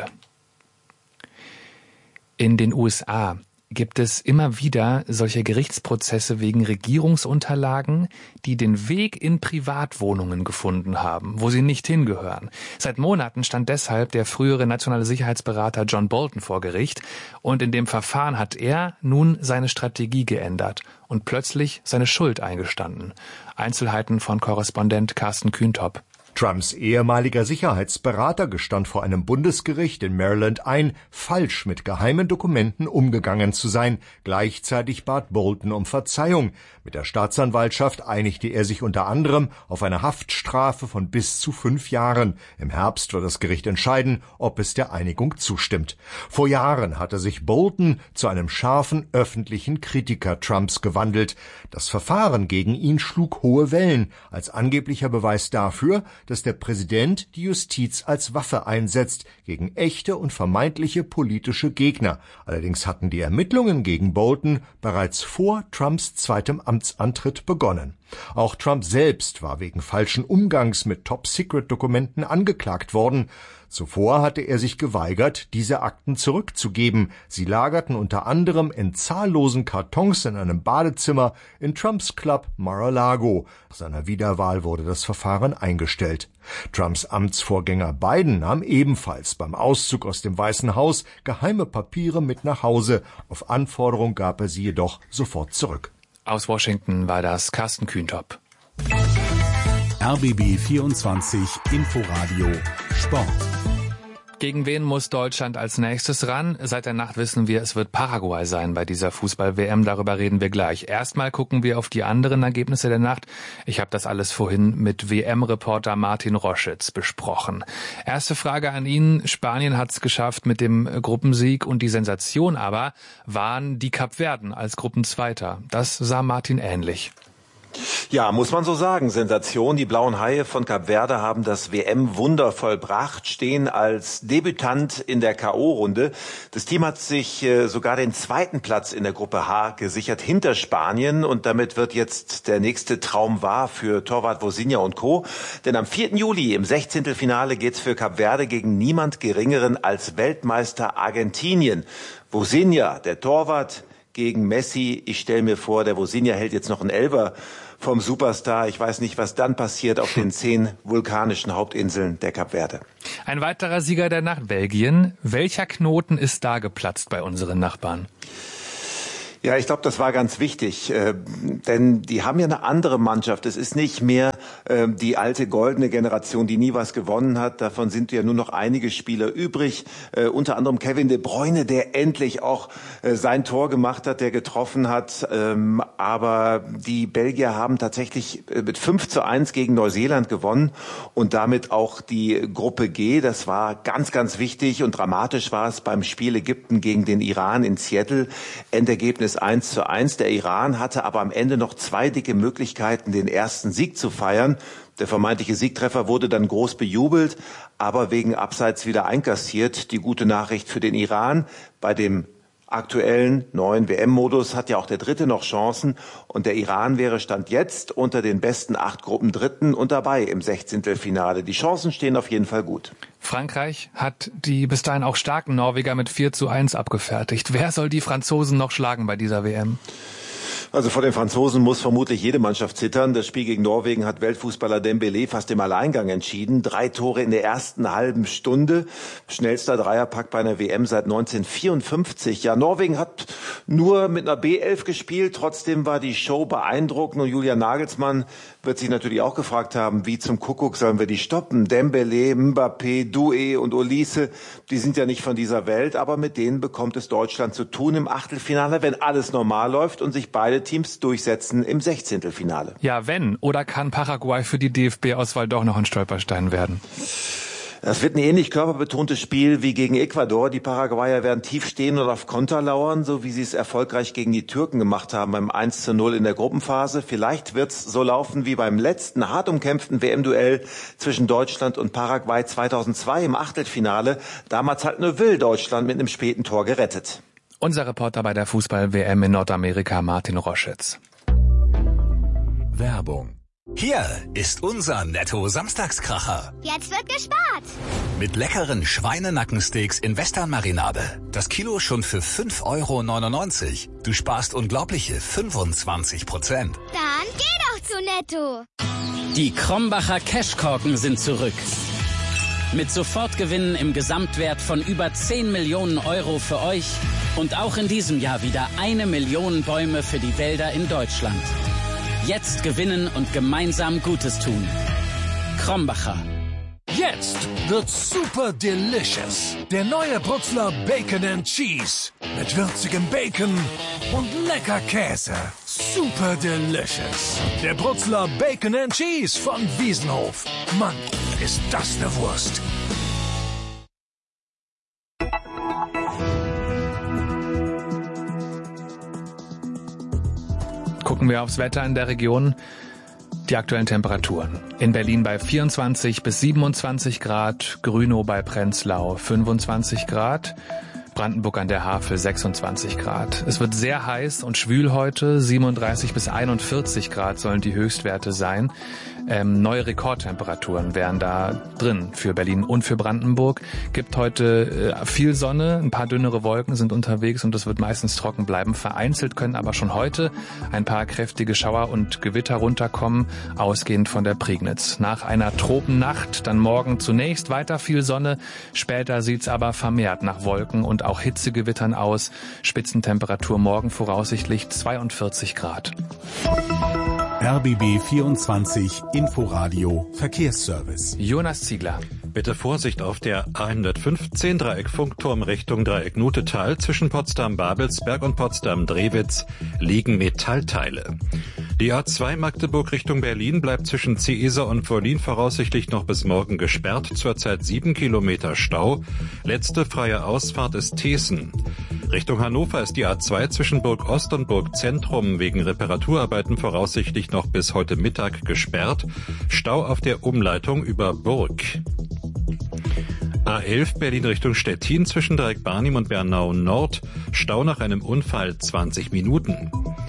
In den U S A gibt es immer wieder solche Gerichtsprozesse wegen Regierungsunterlagen, die den Weg in Privatwohnungen gefunden haben, wo sie nicht hingehören. Seit Monaten stand deshalb der frühere nationale Sicherheitsberater John Bolton vor Gericht und in dem Verfahren hat er nun seine Strategie geändert und plötzlich seine Schuld eingestanden. Einzelheiten von Korrespondent Carsten Kühntop. Trumps ehemaliger Sicherheitsberater gestand vor einem Bundesgericht in Maryland ein, falsch mit geheimen Dokumenten umgegangen zu sein. Gleichzeitig bat Bolton um Verzeihung. Mit der Staatsanwaltschaft einigte er sich unter anderem auf eine Haftstrafe von bis zu fünf Jahren. Im Herbst wird das Gericht entscheiden, ob es der Einigung zustimmt. Vor Jahren hatte sich Bolton zu einem scharfen öffentlichen Kritiker Trumps gewandelt. Das Verfahren gegen ihn schlug hohe Wellen, als angeblicher Beweis dafür, dass der Präsident die Justiz als Waffe einsetzt gegen echte und vermeintliche politische Gegner. Allerdings hatten die Ermittlungen gegen Bolton bereits vor Trumps zweitem Amtsantritt begonnen. Auch Trump selbst war wegen falschen Umgangs mit Top-Secret-Dokumenten angeklagt worden. Zuvor hatte er sich geweigert, diese Akten zurückzugeben. Sie lagerten unter anderem in zahllosen Kartons in einem Badezimmer in Trumps Club Mar-a-Lago. Nach seiner Wiederwahl wurde das Verfahren eingestellt. Trumps Amtsvorgänger Biden nahm ebenfalls beim Auszug aus dem Weißen Haus geheime Papiere mit nach Hause. Auf Anforderung gab er sie jedoch sofort zurück. Aus Washington war das Carsten Kühntop. R B B vierundzwanzig Inforadio Sport. Gegen wen muss Deutschland als nächstes ran? Seit der Nacht wissen wir, es wird Paraguay sein bei dieser Fußball-W M. Darüber reden wir gleich. Erstmal gucken wir auf die anderen Ergebnisse der Nacht. Ich habe das alles vorhin mit W M-Reporter Martin Roschitz besprochen. Erste Frage an ihn. Spanien hat es geschafft mit dem Gruppensieg und die Sensation aber waren die Kapverden als Gruppenzweiter. Das sah Martin ähnlich. Ja, muss man so sagen. Sensation. Die blauen Haie von Kap Verde haben das W M-Wunder vollbracht, stehen als Debütant in der K O-Runde. Das Team hat sich äh, sogar den zweiten Platz in der Gruppe H gesichert hinter Spanien und damit wird jetzt der nächste Traum wahr für Torwart Vozinha und Co. Denn am vierten Juli im Sechzehntelfinale geht's für Kap Verde gegen niemand Geringeren als Weltmeister Argentinien. Vozinha, der Torwart, gegen Messi. Ich stelle mir vor, der Vozinha hält jetzt noch einen Elfer vom Superstar. Ich weiß nicht, was dann passiert auf den zehn vulkanischen Hauptinseln der Kap Verde. Ein weiterer Sieger der Nacht, Belgien. Welcher Knoten ist da geplatzt bei unseren Nachbarn? Ja, ich glaube, das war ganz wichtig, äh, denn die haben ja eine andere Mannschaft. Es ist nicht mehr äh, die alte goldene Generation, die nie was gewonnen hat. Davon sind ja nur noch einige Spieler übrig, äh, unter anderem Kevin De Bruyne, der endlich auch äh, sein Tor gemacht hat, der getroffen hat. Ähm, aber die Belgier haben tatsächlich äh, mit fünf zu eins gegen Neuseeland gewonnen und damit auch die Gruppe G. Das war ganz, ganz wichtig und dramatisch war es beim Spiel Ägypten gegen den Iran in Seattle. Endergebnis eins zu eins. Der Iran hatte aber am Ende noch zwei dicke Möglichkeiten, den ersten Sieg zu feiern. Der vermeintliche Siegtreffer wurde dann groß bejubelt, aber wegen Abseits wieder einkassiert. Die gute Nachricht für den Iran: Bei dem aktuellen neuen W M-Modus hat ja auch der Dritte noch Chancen und der Iran wäre Stand jetzt unter den besten acht Gruppen Dritten und dabei im Sechzehntelfinale. Die Chancen stehen auf jeden Fall gut. Frankreich hat die bis dahin auch starken Norweger mit vier zu eins abgefertigt. Wer soll die Franzosen noch schlagen bei dieser W M? Also vor den Franzosen muss vermutlich jede Mannschaft zittern. Das Spiel gegen Norwegen hat Weltfußballer Dembélé fast im Alleingang entschieden. Drei Tore in der ersten halben Stunde. Schnellster Dreierpack bei einer W M seit neunzehnhundertvierundfünfzig. Ja, Norwegen hat nur mit einer B elf gespielt. Trotzdem war die Show beeindruckend. Und Julian Nagelsmann wird sich natürlich auch gefragt haben, wie zum Kuckuck sollen wir die stoppen? Dembélé, Mbappé, Doué und Olise, die sind ja nicht von dieser Welt. Aber mit denen bekommt es Deutschland zu tun im Achtelfinale, wenn alles normal läuft und sich beide Teams durchsetzen im Sechzehntelfinale. Ja, wenn. Oder kann Paraguay für die D F B-Auswahl doch noch ein Stolperstein werden? Das wird ein ähnlich körperbetontes Spiel wie gegen Ecuador. Die Paraguayer werden tief stehen und auf Konter lauern, so wie sie es erfolgreich gegen die Türken gemacht haben beim eins zu null in der Gruppenphase. Vielleicht wird's so laufen wie beim letzten hart umkämpften W M-Duell zwischen Deutschland und Paraguay zweitausendzwei im Achtelfinale. Damals hat Neuville Deutschland mit einem späten Tor gerettet. Unser Reporter bei der Fußball-W M in Nordamerika, Martin Roschitz. Werbung. Hier ist unser Netto-Samstagskracher. Jetzt wird gespart. Mit leckeren Schweinenackensteaks in Western-Marinade. Das Kilo schon für fünf Euro neunundneunzig. Du sparst unglaubliche fünfundzwanzig Prozent. Dann geh doch zu Netto. Die Krombacher Cashkorken sind zurück. Mit Sofortgewinnen im Gesamtwert von über zehn Millionen Euro für euch und auch in diesem Jahr wieder eine Million Bäume für die Wälder in Deutschland. Jetzt gewinnen und gemeinsam Gutes tun. Krombacher. Jetzt wird's super delicious. Der neue Brutzler Bacon and Cheese. Mit würzigem Bacon und lecker Käse. Super delicious. Der Brutzler Bacon and Cheese von Wiesenhof. Mann, ist das eine Wurst. Gucken wir aufs Wetter in der Region. Die aktuellen Temperaturen. In Berlin bei vierundzwanzig bis siebenundzwanzig Grad, Grünow bei Prenzlau fünfundzwanzig Grad, Brandenburg an der Havel sechsundzwanzig Grad. Es wird sehr heiß und schwül heute, siebenunddreißig bis einundvierzig Grad sollen die Höchstwerte sein. Ähm, neue Rekordtemperaturen wären da drin für Berlin und für Brandenburg. Gibt heute äh, viel Sonne, ein paar dünnere Wolken sind unterwegs und es wird meistens trocken bleiben. Vereinzelt können aber schon heute ein paar kräftige Schauer und Gewitter runterkommen, ausgehend von der Prignitz. Nach einer Tropennacht dann morgen zunächst weiter viel Sonne, später sieht's aber vermehrt nach Wolken und auch Hitzegewittern aus. Spitzentemperatur morgen voraussichtlich zweiundvierzig Grad. R B B vierundzwanzig Inforadio Verkehrsservice. Jonas Ziegler. Bitte Vorsicht auf der A hundertfünfzehn Dreieck Funkturm Richtung Dreieck Nutetal. Zwischen Potsdam-Babelsberg und Potsdam-Drewitz liegen Metallteile. Die A zwei Magdeburg Richtung Berlin bleibt zwischen Zieser und Wollin voraussichtlich noch bis morgen gesperrt. Zurzeit sieben Kilometer Stau. Letzte freie Ausfahrt ist Thesen. Richtung Hannover ist die A zwei zwischen Burg Ost und Burg Zentrum wegen Reparaturarbeiten voraussichtlich noch bis heute Mittag gesperrt. Stau auf der Umleitung über Burg. A elf Berlin Richtung Stettin zwischen Dreieck Barnim und Bernau Nord. Stau nach einem Unfall zwanzig Minuten.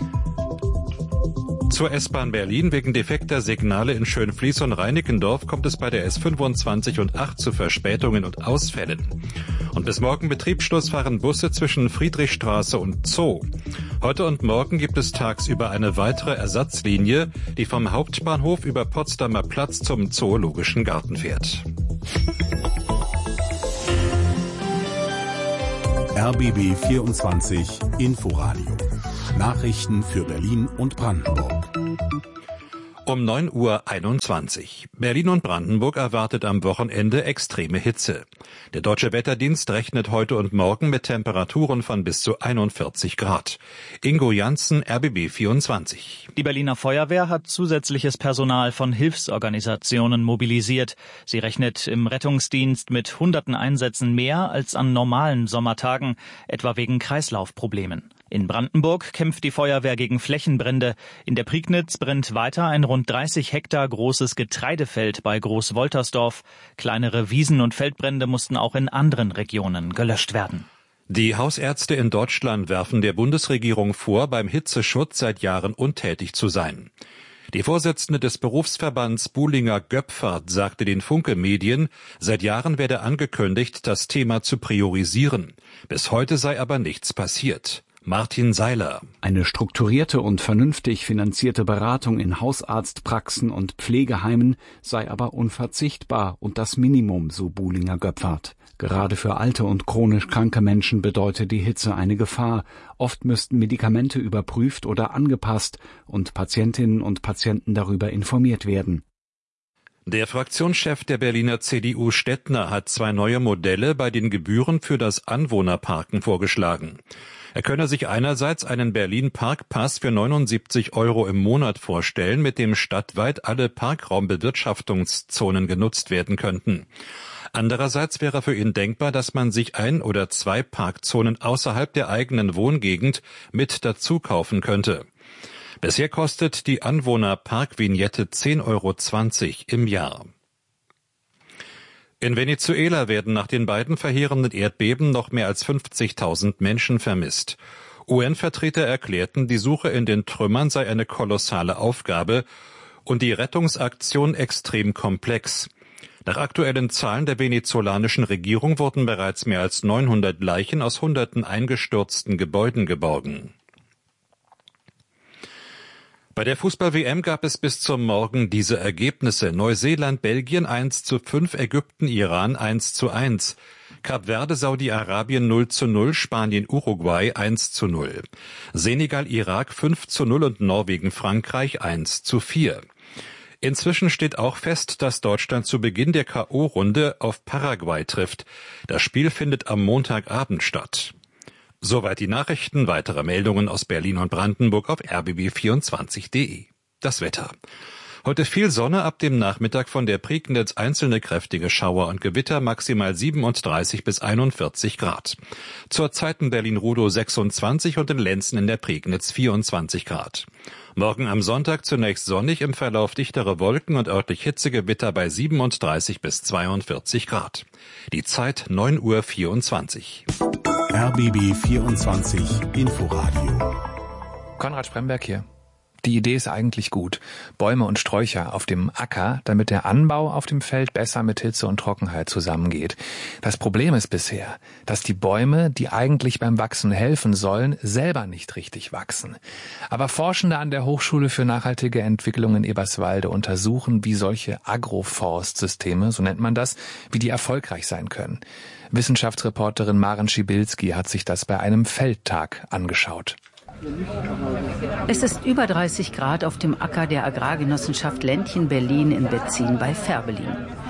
Zur S-Bahn Berlin wegen defekter Signale in Schönfließ und Reinickendorf kommt es bei der S fünfundzwanzig und acht zu Verspätungen und Ausfällen. Und bis morgen Betriebsschluss fahren Busse zwischen Friedrichstraße und Zoo. Heute und morgen gibt es tagsüber eine weitere Ersatzlinie, die vom Hauptbahnhof über Potsdamer Platz zum Zoologischen Garten fährt. R B B vierundzwanzig Inforadio. Nachrichten für Berlin und Brandenburg. Um neun Uhr einundzwanzig. Berlin und Brandenburg erwartet am Wochenende extreme Hitze. Der Deutsche Wetterdienst rechnet heute und morgen mit Temperaturen von bis zu einundvierzig Grad. Ingo Janssen, R B B vierundzwanzig. Die Berliner Feuerwehr hat zusätzliches Personal von Hilfsorganisationen mobilisiert. Sie rechnet im Rettungsdienst mit hunderten Einsätzen mehr als an normalen Sommertagen, etwa wegen Kreislaufproblemen. In Brandenburg kämpft die Feuerwehr gegen Flächenbrände. In der Prignitz brennt weiter ein rund dreißig Hektar großes Getreidefeld bei Großwoltersdorf. Kleinere Wiesen- und Feldbrände mussten auch in anderen Regionen gelöscht werden. Die Hausärzte in Deutschland werfen der Bundesregierung vor, beim Hitzeschutz seit Jahren untätig zu sein. Die Vorsitzende des Berufsverbands Buhlinger Göpfert sagte den Funke Medien, seit Jahren werde angekündigt, das Thema zu priorisieren. Bis heute sei aber nichts passiert. Martin Seiler. Eine strukturierte und vernünftig finanzierte Beratung in Hausarztpraxen und Pflegeheimen sei aber unverzichtbar und das Minimum, so Buhlinger Göpfert. Gerade für alte und chronisch kranke Menschen bedeutet die Hitze eine Gefahr. Oft müssten Medikamente überprüft oder angepasst und Patientinnen und Patienten darüber informiert werden. Der Fraktionschef der Berliner C D U Stettner hat zwei neue Modelle bei den Gebühren für das Anwohnerparken vorgeschlagen. Er könne sich einerseits einen Berlin-Parkpass für neunundsiebzig Euro im Monat vorstellen, mit dem stadtweit alle Parkraumbewirtschaftungszonen genutzt werden könnten. Andererseits wäre für ihn denkbar, dass man sich ein oder zwei Parkzonen außerhalb der eigenen Wohngegend mit dazu kaufen könnte. Bisher kostet die Anwohner-Parkvignette zehn Euro zwanzig im Jahr. In Venezuela werden nach den beiden verheerenden Erdbeben noch mehr als fünfzigtausend Menschen vermisst. U N-Vertreter erklärten, die Suche in den Trümmern sei eine kolossale Aufgabe und die Rettungsaktion extrem komplex. Nach aktuellen Zahlen der venezolanischen Regierung wurden bereits mehr als neunhundert Leichen aus hunderten eingestürzten Gebäuden geborgen. Bei der Fußball-W M gab es bis zum Morgen diese Ergebnisse. Neuseeland, Belgien eins zu fünf, Ägypten, Iran eins zu eins. Kap Verde, Saudi-Arabien null zu null, Spanien, Uruguay eins zu null. Senegal, Irak fünf zu null und Norwegen, Frankreich eins zu vier. Inzwischen steht auch fest, dass Deutschland zu Beginn der K O-Runde auf Paraguay trifft. Das Spiel findet am Montagabend statt. Soweit die Nachrichten. Weitere Meldungen aus Berlin und Brandenburg auf r b b vierundzwanzig punkt d e. Das Wetter. Heute viel Sonne, ab dem Nachmittag von der Prignitz einzelne kräftige Schauer und Gewitter, maximal siebenunddreißig bis einundvierzig Grad. Zurzeit in Berlin-Rudow sechsundzwanzig und in Lenzen in der Prignitz vierundzwanzig Grad. Morgen am Sonntag zunächst sonnig, im Verlauf dichtere Wolken und örtlich Hitzegewitter bei siebenunddreißig bis zweiundvierzig Grad. Die Zeit neun Uhr vierundzwanzig. R B B vierundzwanzig Inforadio. Konrad Spremberg hier. Die Idee ist eigentlich gut. Bäume und Sträucher auf dem Acker, damit der Anbau auf dem Feld besser mit Hitze und Trockenheit zusammengeht. Das Problem ist bisher, dass die Bäume, die eigentlich beim Wachsen helfen sollen, selber nicht richtig wachsen. Aber Forschende an der Hochschule für nachhaltige Entwicklung in Eberswalde untersuchen, wie solche Agroforstsysteme, so nennt man das, wie die erfolgreich sein können. Wissenschaftsreporterin Maren Schibilski hat sich das bei einem Feldtag angeschaut. Es ist über dreißig Grad auf dem Acker der Agrargenossenschaft Ländchen Berlin in Betzin bei Färbelin.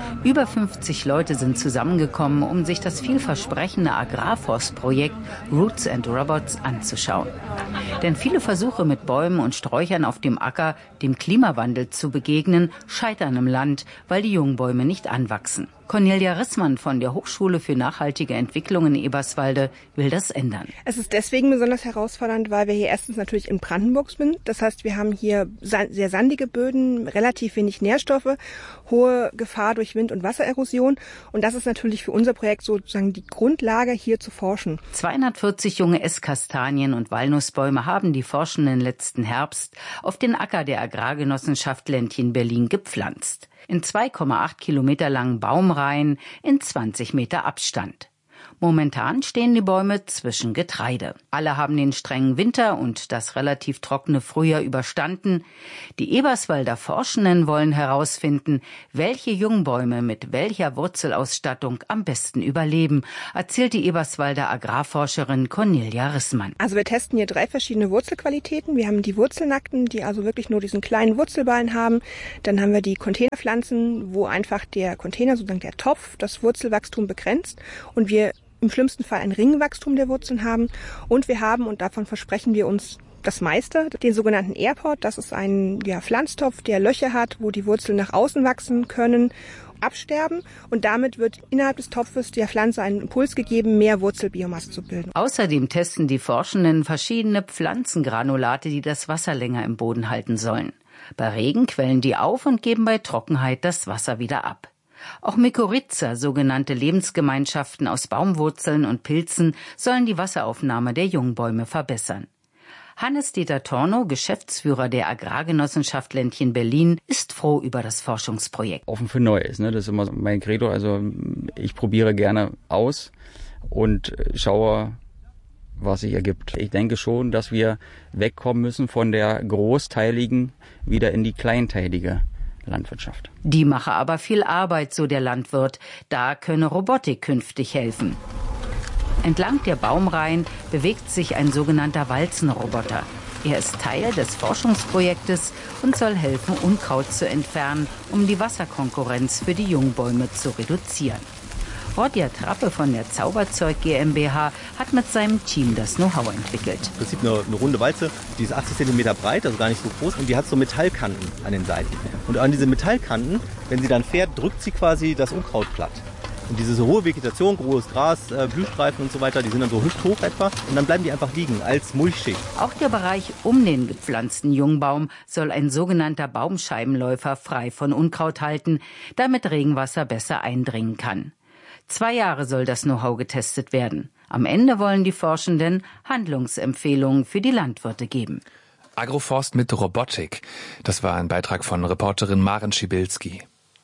Über fünfzig Leute sind zusammengekommen, um sich das vielversprechende Agrarforstprojekt Roots and Robots anzuschauen. Denn viele Versuche mit Bäumen und Sträuchern auf dem Acker, dem Klimawandel zu begegnen, scheitern im Land, weil die Jungbäume nicht anwachsen. Cornelia Rissmann von der Hochschule für nachhaltige Entwicklung in Eberswalde will das ändern. Es ist deswegen besonders herausfordernd, weil wir hier erstens natürlich in Brandenburg sind. Das heißt, wir haben hier sehr sandige Böden, relativ wenig Nährstoffe, hohe Gefahr durch Wind- und Wassererosion. Und das ist natürlich für unser Projekt sozusagen die Grundlage, hier zu forschen. zweihundertvierzig junge Esskastanien- und Walnussbäume haben die Forschenden letzten Herbst auf den Acker der Agrargenossenschaft Ländchen Berlin gepflanzt. In zwei Komma acht Kilometer langen Baumreihen in zwanzig Meter Abstand. Momentan stehen die Bäume zwischen Getreide. Alle haben den strengen Winter und das relativ trockene Frühjahr überstanden. Die Eberswalder Forschenden wollen herausfinden, welche Jungbäume mit welcher Wurzelausstattung am besten überleben, erzählt die Eberswalder Agrarforscherin Cornelia Rissmann. Also wir testen hier drei verschiedene Wurzelqualitäten. Wir haben die Wurzelnackten, die also wirklich nur diesen kleinen Wurzelballen haben. Dann haben wir die Containerpflanzen, wo einfach der Container, sozusagen der Topf, das Wurzelwachstum begrenzt und wir im schlimmsten Fall ein Ringwachstum der Wurzeln haben. Und wir haben, und davon versprechen wir uns das meiste, den sogenannten Airport. Das ist ein ja, Pflanztopf, der Löcher hat, wo die Wurzeln nach außen wachsen können, absterben. Und damit wird innerhalb des Topfes der Pflanze einen Impuls gegeben, mehr Wurzelbiomasse zu bilden. Außerdem testen die Forschenden verschiedene Pflanzengranulate, die das Wasser länger im Boden halten sollen. Bei Regen quellen die auf und geben bei Trockenheit das Wasser wieder ab. Auch Mykorrhiza, sogenannte Lebensgemeinschaften aus Baumwurzeln und Pilzen, sollen die Wasseraufnahme der Jungbäume verbessern. Hannes-Dieter Tornow, Geschäftsführer der Agrargenossenschaft Ländchen Berlin, ist froh über das Forschungsprojekt. Offen für Neues, ne? Das ist immer mein Credo. Also ich probiere gerne aus und schaue, was sich ergibt. Ich denke schon, dass wir wegkommen müssen von der großteiligen wieder in die kleinteilige Landwirtschaft. Die mache aber viel Arbeit, so der Landwirt. Da könne Robotik künftig helfen. Entlang der Baumreihen bewegt sich ein sogenannter Walzenroboter. Er ist Teil des Forschungsprojektes und soll helfen, Unkraut zu entfernen, um die Wasserkonkurrenz für die Jungbäume zu reduzieren. Rodja Trappe von der Zauberzeug GmbH hat mit seinem Team das Know-how entwickelt. Im Prinzip eine, eine runde Walze, die ist achtzig Zentimeter breit, also gar nicht so groß, und die hat so Metallkanten an den Seiten. Und an diese Metallkanten, wenn sie dann fährt, drückt sie quasi das Unkraut platt. Und diese so hohe Vegetation, großes Gras, äh, Blühstreifen und so weiter, die sind dann so hüfthoch etwa und dann bleiben die einfach liegen als Mulchschicht. Auch der Bereich um den gepflanzten Jungbaum soll ein sogenannter Baumscheibenläufer frei von Unkraut halten, damit Regenwasser besser eindringen kann. Zwei Jahre soll das Know-how getestet werden. Am Ende wollen die Forschenden Handlungsempfehlungen für die Landwirte geben. Agroforst mit Robotik. Das war ein Beitrag von Reporterin Maren Schibilski.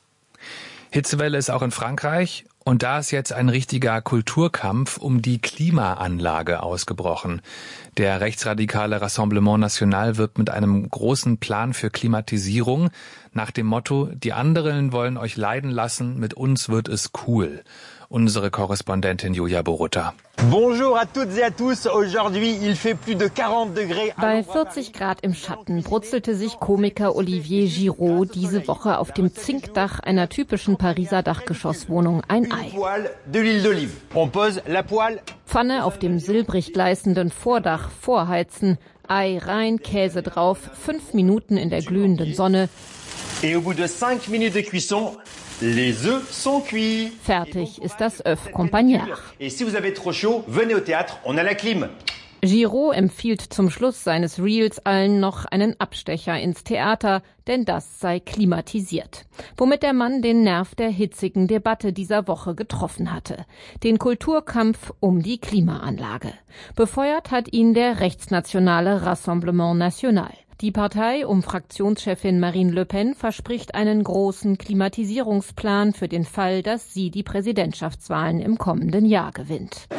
Hitzewelle ist auch in Frankreich und da ist jetzt ein richtiger Kulturkampf um die Klimaanlage ausgebrochen. Der rechtsradikale Rassemblement National wirbt mit einem großen Plan für Klimatisierung nach dem Motto, die anderen wollen euch leiden lassen, mit uns wird es cool. Unsere Korrespondentin Julia Borutta. Bonjour à toutes et à tous. Aujourd'hui, il fait plus de quarante degrés. Bei vierzig Grad im Schatten brutzelte sich Komiker Olivier Giraud diese Woche auf dem Zinkdach einer typischen Pariser Dachgeschosswohnung ein Ei. Pfanne auf dem silbrig gleißenden Vordach vorheizen, Ei rein, Käse drauf, fünf Minuten in der glühenden Sonne. Et au bout de cinq minutes de cuisson, les œufs sont cuits. Fertig ist das Œuf Campagnard. Et si vous avez trop chaud, venez au théâtre, on a la clim. Giraud empfiehlt zum Schluss seines Reels allen noch einen Abstecher ins Theater, denn das sei klimatisiert. Womit der Mann den Nerv der hitzigen Debatte dieser Woche getroffen hatte. Den Kulturkampf um die Klimaanlage. Befeuert hat ihn der rechtsnationale Rassemblement National. Die Partei um Fraktionschefin Marine Le Pen verspricht einen großen Klimatisierungsplan für den Fall, dass sie die Präsidentschaftswahlen im kommenden Jahr gewinnt.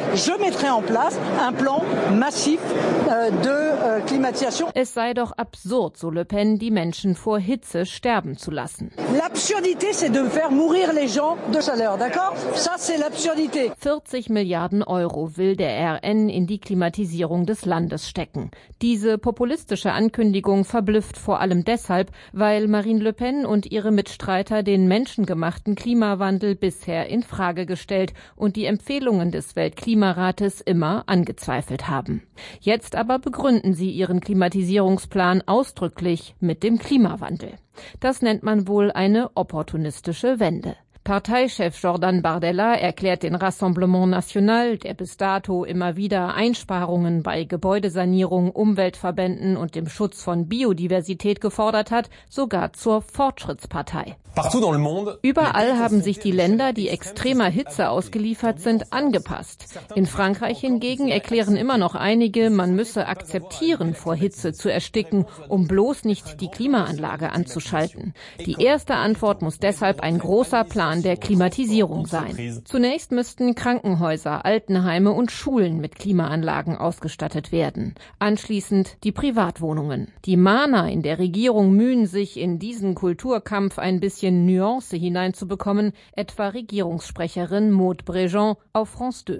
je mettrai en place un plan massif de climatisation. Es sei doch absurd, so Le Pen, die Menschen vor Hitze sterben zu lassen. L'absurdité, c'est de faire mourir les gens de chaleur, d'accord? Ça, c'est l'absurdité. vierzig Milliarden Euro will der R N in die Klimatisierung des Landes stecken. Diese populistische Ankündigung verblüfft vor allem deshalb, weil Marine Le Pen und ihre Mitstreiter den menschengemachten Klimawandel bisher in Frage gestellt und die Empfehlungen des Weltklimarates immer angezweifelt haben. Jetzt aber begründen sie ihren Klimatisierungsplan ausdrücklich mit dem Klimawandel. Das nennt man wohl eine opportunistische Wende. Parteichef Jordan Bardella erklärt den Rassemblement National, der bis dato immer wieder Einsparungen bei Gebäudesanierung, Umweltverbänden und dem Schutz von Biodiversität gefordert hat, sogar zur Fortschrittspartei. Überall haben sich die Länder, die extremer Hitze ausgeliefert sind, angepasst. In Frankreich hingegen erklären immer noch einige, man müsse akzeptieren, vor Hitze zu ersticken, um bloß nicht die Klimaanlage anzuschalten. Die erste Antwort muss deshalb ein großer Plan der Klimatisierung sein. Zunächst müssten Krankenhäuser, Altenheime und Schulen mit Klimaanlagen ausgestattet werden. Anschließend die Privatwohnungen. Die Mahner in der Regierung mühen sich, in diesen Kulturkampf ein bisschen Nuance hineinzubekommen, etwa Regierungssprecherin Maud Brejean auf France zwei.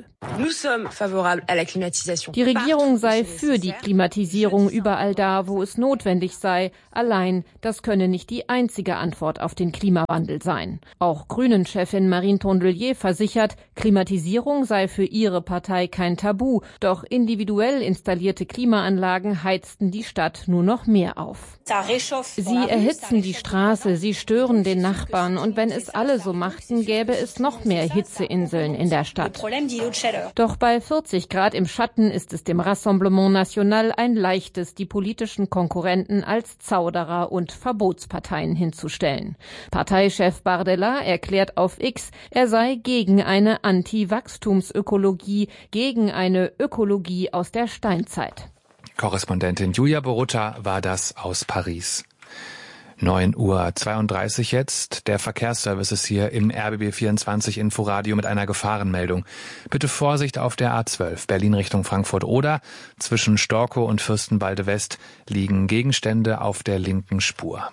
Die Regierung sei für die Klimatisierung überall da, wo es notwendig sei. Allein, das könne nicht die einzige Antwort auf den Klimawandel sein. Auch Grünen-Chefin Marine Tondelier versichert, Klimatisierung sei für ihre Partei kein Tabu. Doch individuell installierte Klimaanlagen heizten die Stadt nur noch mehr auf. Sie erhitzen die Straße, sie stören den Nachbarn. Und wenn es alle so machten, gäbe es noch mehr Hitzeinseln in der Stadt. Doch bei vierzig Grad im Schatten ist es dem Rassemblement National ein leichtes, die politischen Konkurrenten als Zauderer und Verbotsparteien hinzustellen. Parteichef Bardella erklärt auf X, er sei gegen eine Anti-Wachstumsökologie, gegen eine Ökologie aus der Steinzeit. Korrespondentin Julia Borutta war das aus Paris. neun Uhr zweiunddreißig jetzt. Der Verkehrsservice ist hier im R B B vierundzwanzig Inforadio mit einer Gefahrenmeldung. Bitte Vorsicht auf der A zwölf, Berlin Richtung Frankfurt-Oder. Zwischen Storkow und Fürstenwalde West liegen Gegenstände auf der linken Spur.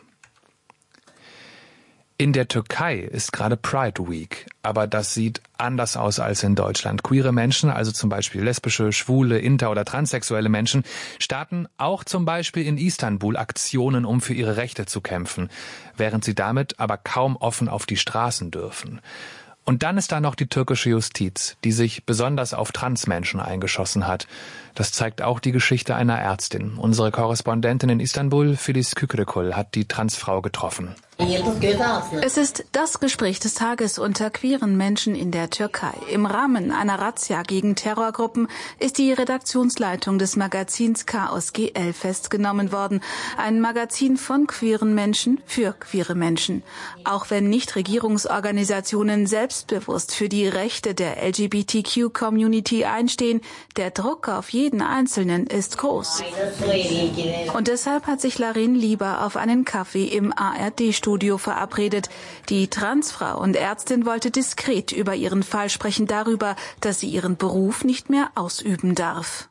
In der Türkei ist gerade Pride Week, aber das sieht anders aus als in Deutschland. Queere Menschen, also zum Beispiel lesbische, schwule, inter- oder transsexuelle Menschen, starten auch zum Beispiel in Istanbul Aktionen, um für ihre Rechte zu kämpfen, während sie damit aber kaum offen auf die Straßen dürfen. Und dann ist da noch die türkische Justiz, die sich besonders auf Transmenschen eingeschossen hat. Das zeigt auch die Geschichte einer Ärztin. Unsere Korrespondentin in Istanbul, Filiz Kükrekul, hat die Transfrau getroffen. Es ist das Gespräch des Tages unter queeren Menschen in der Türkei. Im Rahmen einer Razzia gegen Terrorgruppen ist die Redaktionsleitung des Magazins Chaos G L festgenommen worden. Ein Magazin von queeren Menschen für queere Menschen. Auch wenn Nichtregierungsorganisationen selbstbewusst für die Rechte der L G B T Q-Community einstehen, der Druck auf jeden Einzelnen ist groß. Und deshalb hat sich Larin lieber auf einen Kaffee im A R D-Studio verabredet. Die Transfrau und Ärztin wollte diskret über ihren Fall sprechen, darüber, dass sie ihren Beruf nicht mehr ausüben darf.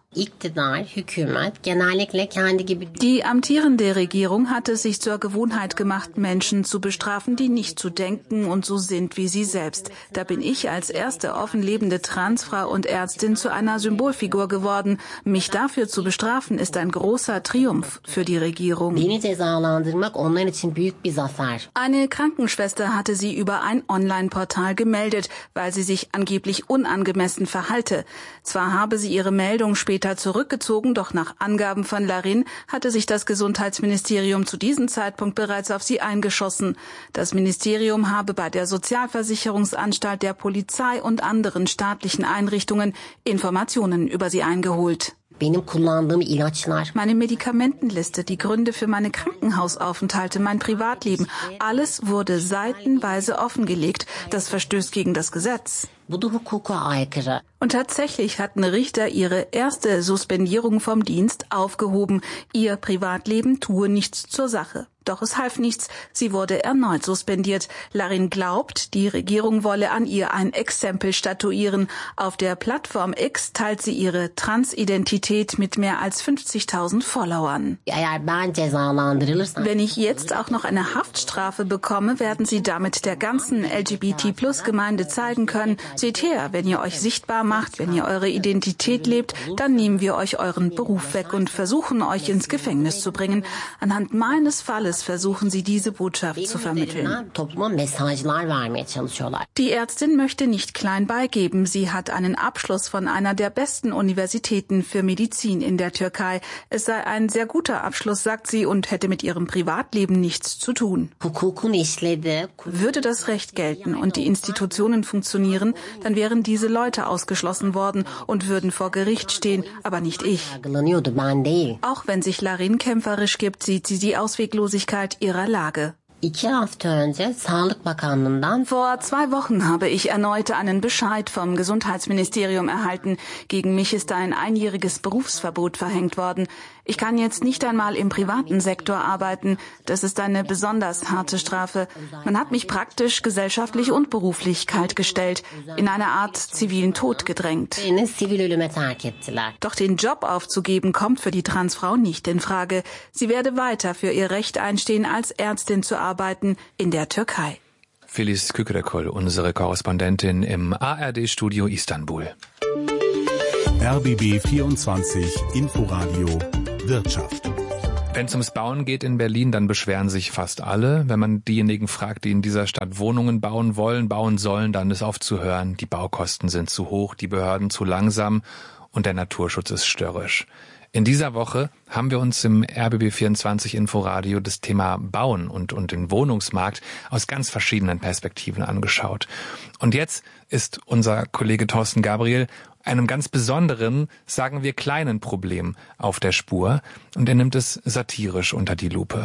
Die amtierende Regierung hat es sich zur Gewohnheit gemacht, Menschen zu bestrafen, die nicht so denken und so sind wie sie selbst. Da bin ich als erste offen lebende Transfrau und Ärztin zu einer Symbolfigur geworden. Mich dafür zu bestrafen, ist ein großer Triumph für die Regierung. Eine Krankenschwester hatte sie über ein Online-Portal gemeldet, weil sie sich angeblich unangemessen verhalte. Zwar habe sie ihre Meldung später zurückgezogen, doch nach Angaben von Larin hatte sich das Gesundheitsministerium zu diesem Zeitpunkt bereits auf sie eingeschossen. Das Ministerium habe bei der Sozialversicherungsanstalt, der Polizei und anderen staatlichen Einrichtungen Informationen über sie eingeholt. Meine Medikamentenliste, die Gründe für meine Krankenhausaufenthalte, mein Privatleben, alles wurde seitenweise offengelegt. Das verstößt gegen das Gesetz. Und tatsächlich hatten Richter ihre erste Suspendierung vom Dienst aufgehoben. Ihr Privatleben tue nichts zur Sache. Doch es half nichts, sie wurde erneut suspendiert. Larin glaubt, die Regierung wolle an ihr ein Exempel statuieren. Auf der Plattform X teilt sie ihre Transidentität mit mehr als fünfzigtausend Followern. Wenn ich jetzt auch noch eine Haftstrafe bekomme, werden sie damit der ganzen L G B T Plus Gemeinde zeigen können, seht her, wenn ihr euch sichtbar macht, wenn ihr eure Identität lebt, dann nehmen wir euch euren Beruf weg und versuchen, euch ins Gefängnis zu bringen. Anhand meines Falles versuchen sie, diese Botschaft zu vermitteln. Die Ärztin möchte nicht klein beigeben. Sie hat einen Abschluss von einer der besten Universitäten für Medizin in der Türkei. Es sei ein sehr guter Abschluss, sagt sie, und hätte mit ihrem Privatleben nichts zu tun. Würde das Recht gelten und die Institutionen funktionieren, dann wären diese Leute ausgeschlossen worden und würden vor Gericht stehen, aber nicht ich. Auch wenn sich Larin kämpferisch gibt, sieht sie die Ausweglosigkeit ihrer Lage. Vor zwei Wochen habe ich erneut einen Bescheid vom Gesundheitsministerium erhalten. Gegen mich ist ein einjähriges Berufsverbot verhängt worden. Ich kann jetzt nicht einmal im privaten Sektor arbeiten. Das ist eine besonders harte Strafe. Man hat mich praktisch, gesellschaftlich und beruflich kaltgestellt, in eine Art zivilen Tod gedrängt. Doch den Job aufzugeben, kommt für die Transfrau nicht in Frage. Sie werde weiter für ihr Recht einstehen, als Ärztin zu arbeiten in der Türkei. Filiz Kükrekol, unsere Korrespondentin im A R D-Studio Istanbul. R B B vierundzwanzig Inforadio Wirtschaft. Wenn es ums Bauen geht in Berlin, dann beschweren sich fast alle. Wenn man diejenigen fragt, die in dieser Stadt Wohnungen bauen wollen, bauen sollen, dann ist oft zu hören, die Baukosten sind zu hoch, die Behörden zu langsam und der Naturschutz ist störrisch. In dieser Woche haben wir uns im R B B vierundzwanzig Inforadio das Thema Bauen und, und den Wohnungsmarkt aus ganz verschiedenen Perspektiven angeschaut. Und jetzt ist unser Kollege Thorsten Gabriel einem ganz besonderen, sagen wir kleinen Problem auf der Spur und er nimmt es satirisch unter die Lupe.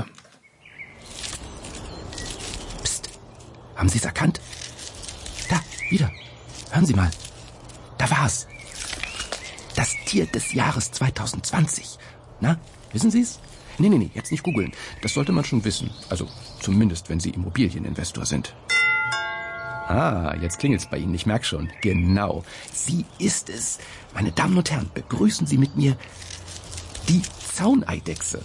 Psst, haben Sie es erkannt? Da, wieder. Hören Sie mal. Da war's. Das Tier des Jahres zwanzig zwanzig. Na, wissen Sie es? Nee, nee, nee, jetzt nicht googeln. Das sollte man schon wissen. Also zumindest, wenn Sie Immobilieninvestor sind. Ah, jetzt klingelt's bei Ihnen, ich merke schon. Genau, sie ist es. Meine Damen und Herren, begrüßen Sie mit mir die Zauneidechse.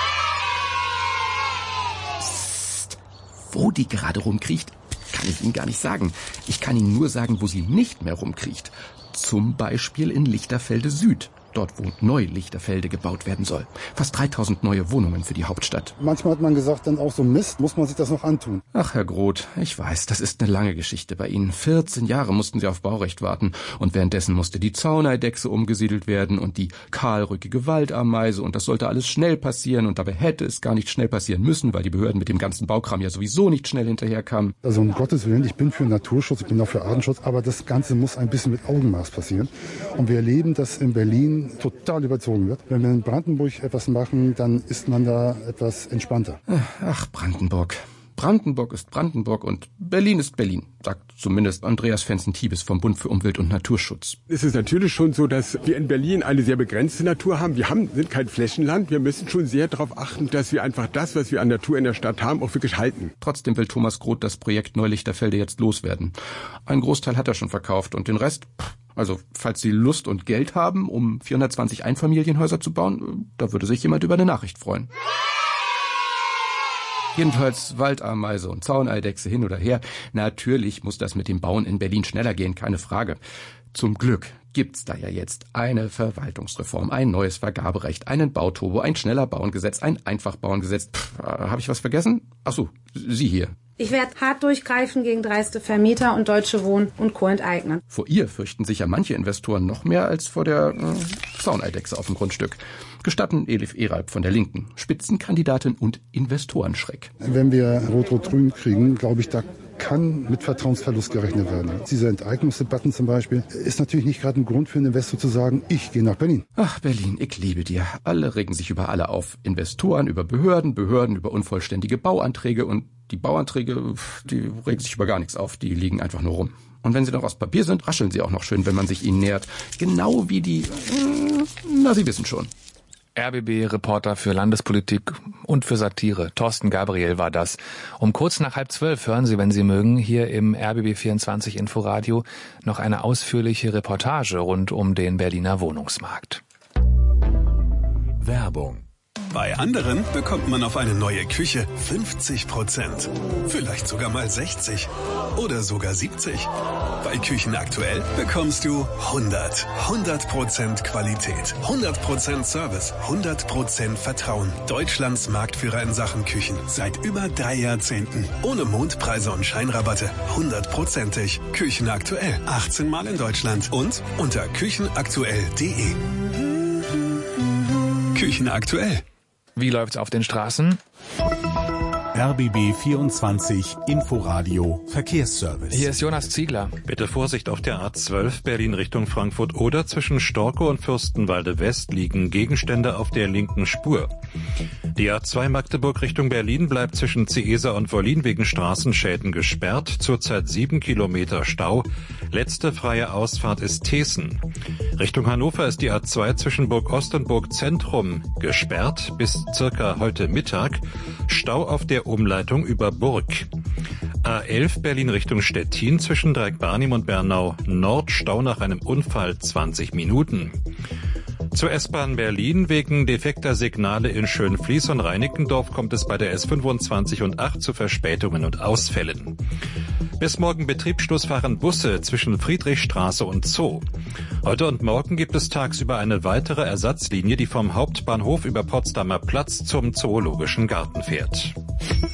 Psst, wo die gerade rumkriecht, kann ich Ihnen gar nicht sagen. Ich kann Ihnen nur sagen, wo sie nicht mehr rumkriecht. Zum Beispiel in Lichterfelde Süd. Dort, wo neu Lichterfelde gebaut werden soll. Fast dreitausend neue Wohnungen für die Hauptstadt. Manchmal hat man gesagt, dann auch so Mist, muss man sich das noch antun. Ach, Herr Groth, ich weiß, das ist eine lange Geschichte bei Ihnen. vierzehn Jahre mussten Sie auf Baurecht warten. Und währenddessen musste die Zauneidechse umgesiedelt werden und die kahlrückige Waldameise. Und das sollte alles schnell passieren. Und dabei hätte es gar nicht schnell passieren müssen, weil die Behörden mit dem ganzen Baukram ja sowieso nicht schnell hinterherkamen. Also um Gottes Willen, ich bin für Naturschutz, ich bin auch für Artenschutz. Aber das Ganze muss ein bisschen mit Augenmaß passieren. Und wir erleben, dass in Berlin total überzogen wird. Wenn wir in Brandenburg etwas machen, dann ist man da etwas entspannter. Ach, Brandenburg. Brandenburg ist Brandenburg und Berlin ist Berlin, sagt zumindest Andreas Fenzen-Thiebes vom Bund für Umwelt und Naturschutz. Es ist natürlich schon so, dass wir in Berlin eine sehr begrenzte Natur haben. Wir haben, sind kein Flächenland. Wir müssen schon sehr darauf achten, dass wir einfach das, was wir an Natur in der Stadt haben, auch wirklich halten. Trotzdem will Thomas Groth das Projekt Neulichterfelde jetzt loswerden. Ein Großteil hat er schon verkauft und den Rest... Pff, also, falls Sie Lust und Geld haben, um vierhundertzwanzig Einfamilienhäuser zu bauen, da würde sich jemand über eine Nachricht freuen. Jedenfalls Waldameise und Zauneidechse hin oder her. Natürlich muss das mit dem Bauen in Berlin schneller gehen, keine Frage. Zum Glück gibt's da ja jetzt eine Verwaltungsreform, ein neues Vergaberecht, einen Bauturbo, ein schneller Bauengesetz, ein Einfachbauengesetz. Pff, äh, habe ich was vergessen? Ach so, Sie hier. Ich werde hart durchgreifen gegen dreiste Vermieter und Deutsche Wohnen und Co. enteignen. Vor ihr fürchten sich ja manche Investoren noch mehr als vor der äh, Zauneidechse auf dem Grundstück. Gestatten Elif Eralp von der Linken, Spitzenkandidatin und Investorenschreck. Wenn wir Rot-Rot-Grün kriegen, glaube ich, da kann mit Vertrauensverlust gerechnet werden. Diese Enteignungsdebatten zum Beispiel ist natürlich nicht gerade ein Grund für einen Investor zu sagen, ich gehe nach Berlin. Ach, Berlin, ich liebe dir. Alle regen sich über alle auf. Investoren über Behörden, Behörden über unvollständige Bauanträge und die Bauanträge, die regen sich über gar nichts auf. Die liegen einfach nur rum. Und wenn sie noch aus Papier sind, rascheln sie auch noch schön, wenn man sich ihnen nähert. Genau wie die... Na, Sie wissen schon. R B B-Reporter für Landespolitik und für Satire. Thorsten Gabriel war das. Um kurz nach halb zwölf hören Sie, wenn Sie mögen, hier im R B B vierundzwanzig Inforadio noch eine ausführliche Reportage rund um den Berliner Wohnungsmarkt. Werbung. Bei anderen bekommt man auf eine neue Küche fünfzig Prozent. Vielleicht sogar mal sechzig oder sogar siebzig. Bei Küchen aktuell bekommst du hundert. hundert Prozent Qualität, hundert Prozent Service, hundert Prozent Vertrauen. Deutschlands Marktführer in Sachen Küchen seit über drei Jahrzehnten. Ohne Mondpreise und Scheinrabatte. hundertprozentig. Küchen aktuell. achtzehn Mal in Deutschland und unter küchenaktuell punkt de. Küchen aktuell. Wie läuft's auf den Straßen? R B B vierundzwanzig Inforadio Verkehrsservice. Hier ist Jonas Ziegler. Bitte Vorsicht auf der A zwölf Berlin Richtung Frankfurt oder zwischen Storkow und Fürstenwalde West liegen Gegenstände auf der linken Spur. Die A zwei Magdeburg Richtung Berlin bleibt zwischen Ciesa und Wollin wegen Straßenschäden gesperrt. Zurzeit sieben Kilometer Stau. Letzte freie Ausfahrt ist Teeßen. Richtung Hannover ist die A zwei zwischen Burg Ost und Burg Zentrum gesperrt bis circa heute Mittag. Stau auf der Umleitung über Burg. A elf Berlin Richtung Stettin zwischen Dreieck-Barnim und Bernau Nord. Stau nach einem Unfall zwanzig Minuten. Zur S-Bahn Berlin wegen defekter Signale in Schönfließ und Reinickendorf kommt es bei der S fünfundzwanzig und acht zu Verspätungen und Ausfällen. Bis morgen Betriebsschluss fahren Busse zwischen Friedrichstraße und Zoo. Heute und morgen gibt es tagsüber eine weitere Ersatzlinie, die vom Hauptbahnhof über Potsdamer Platz zum Zoologischen Garten fährt.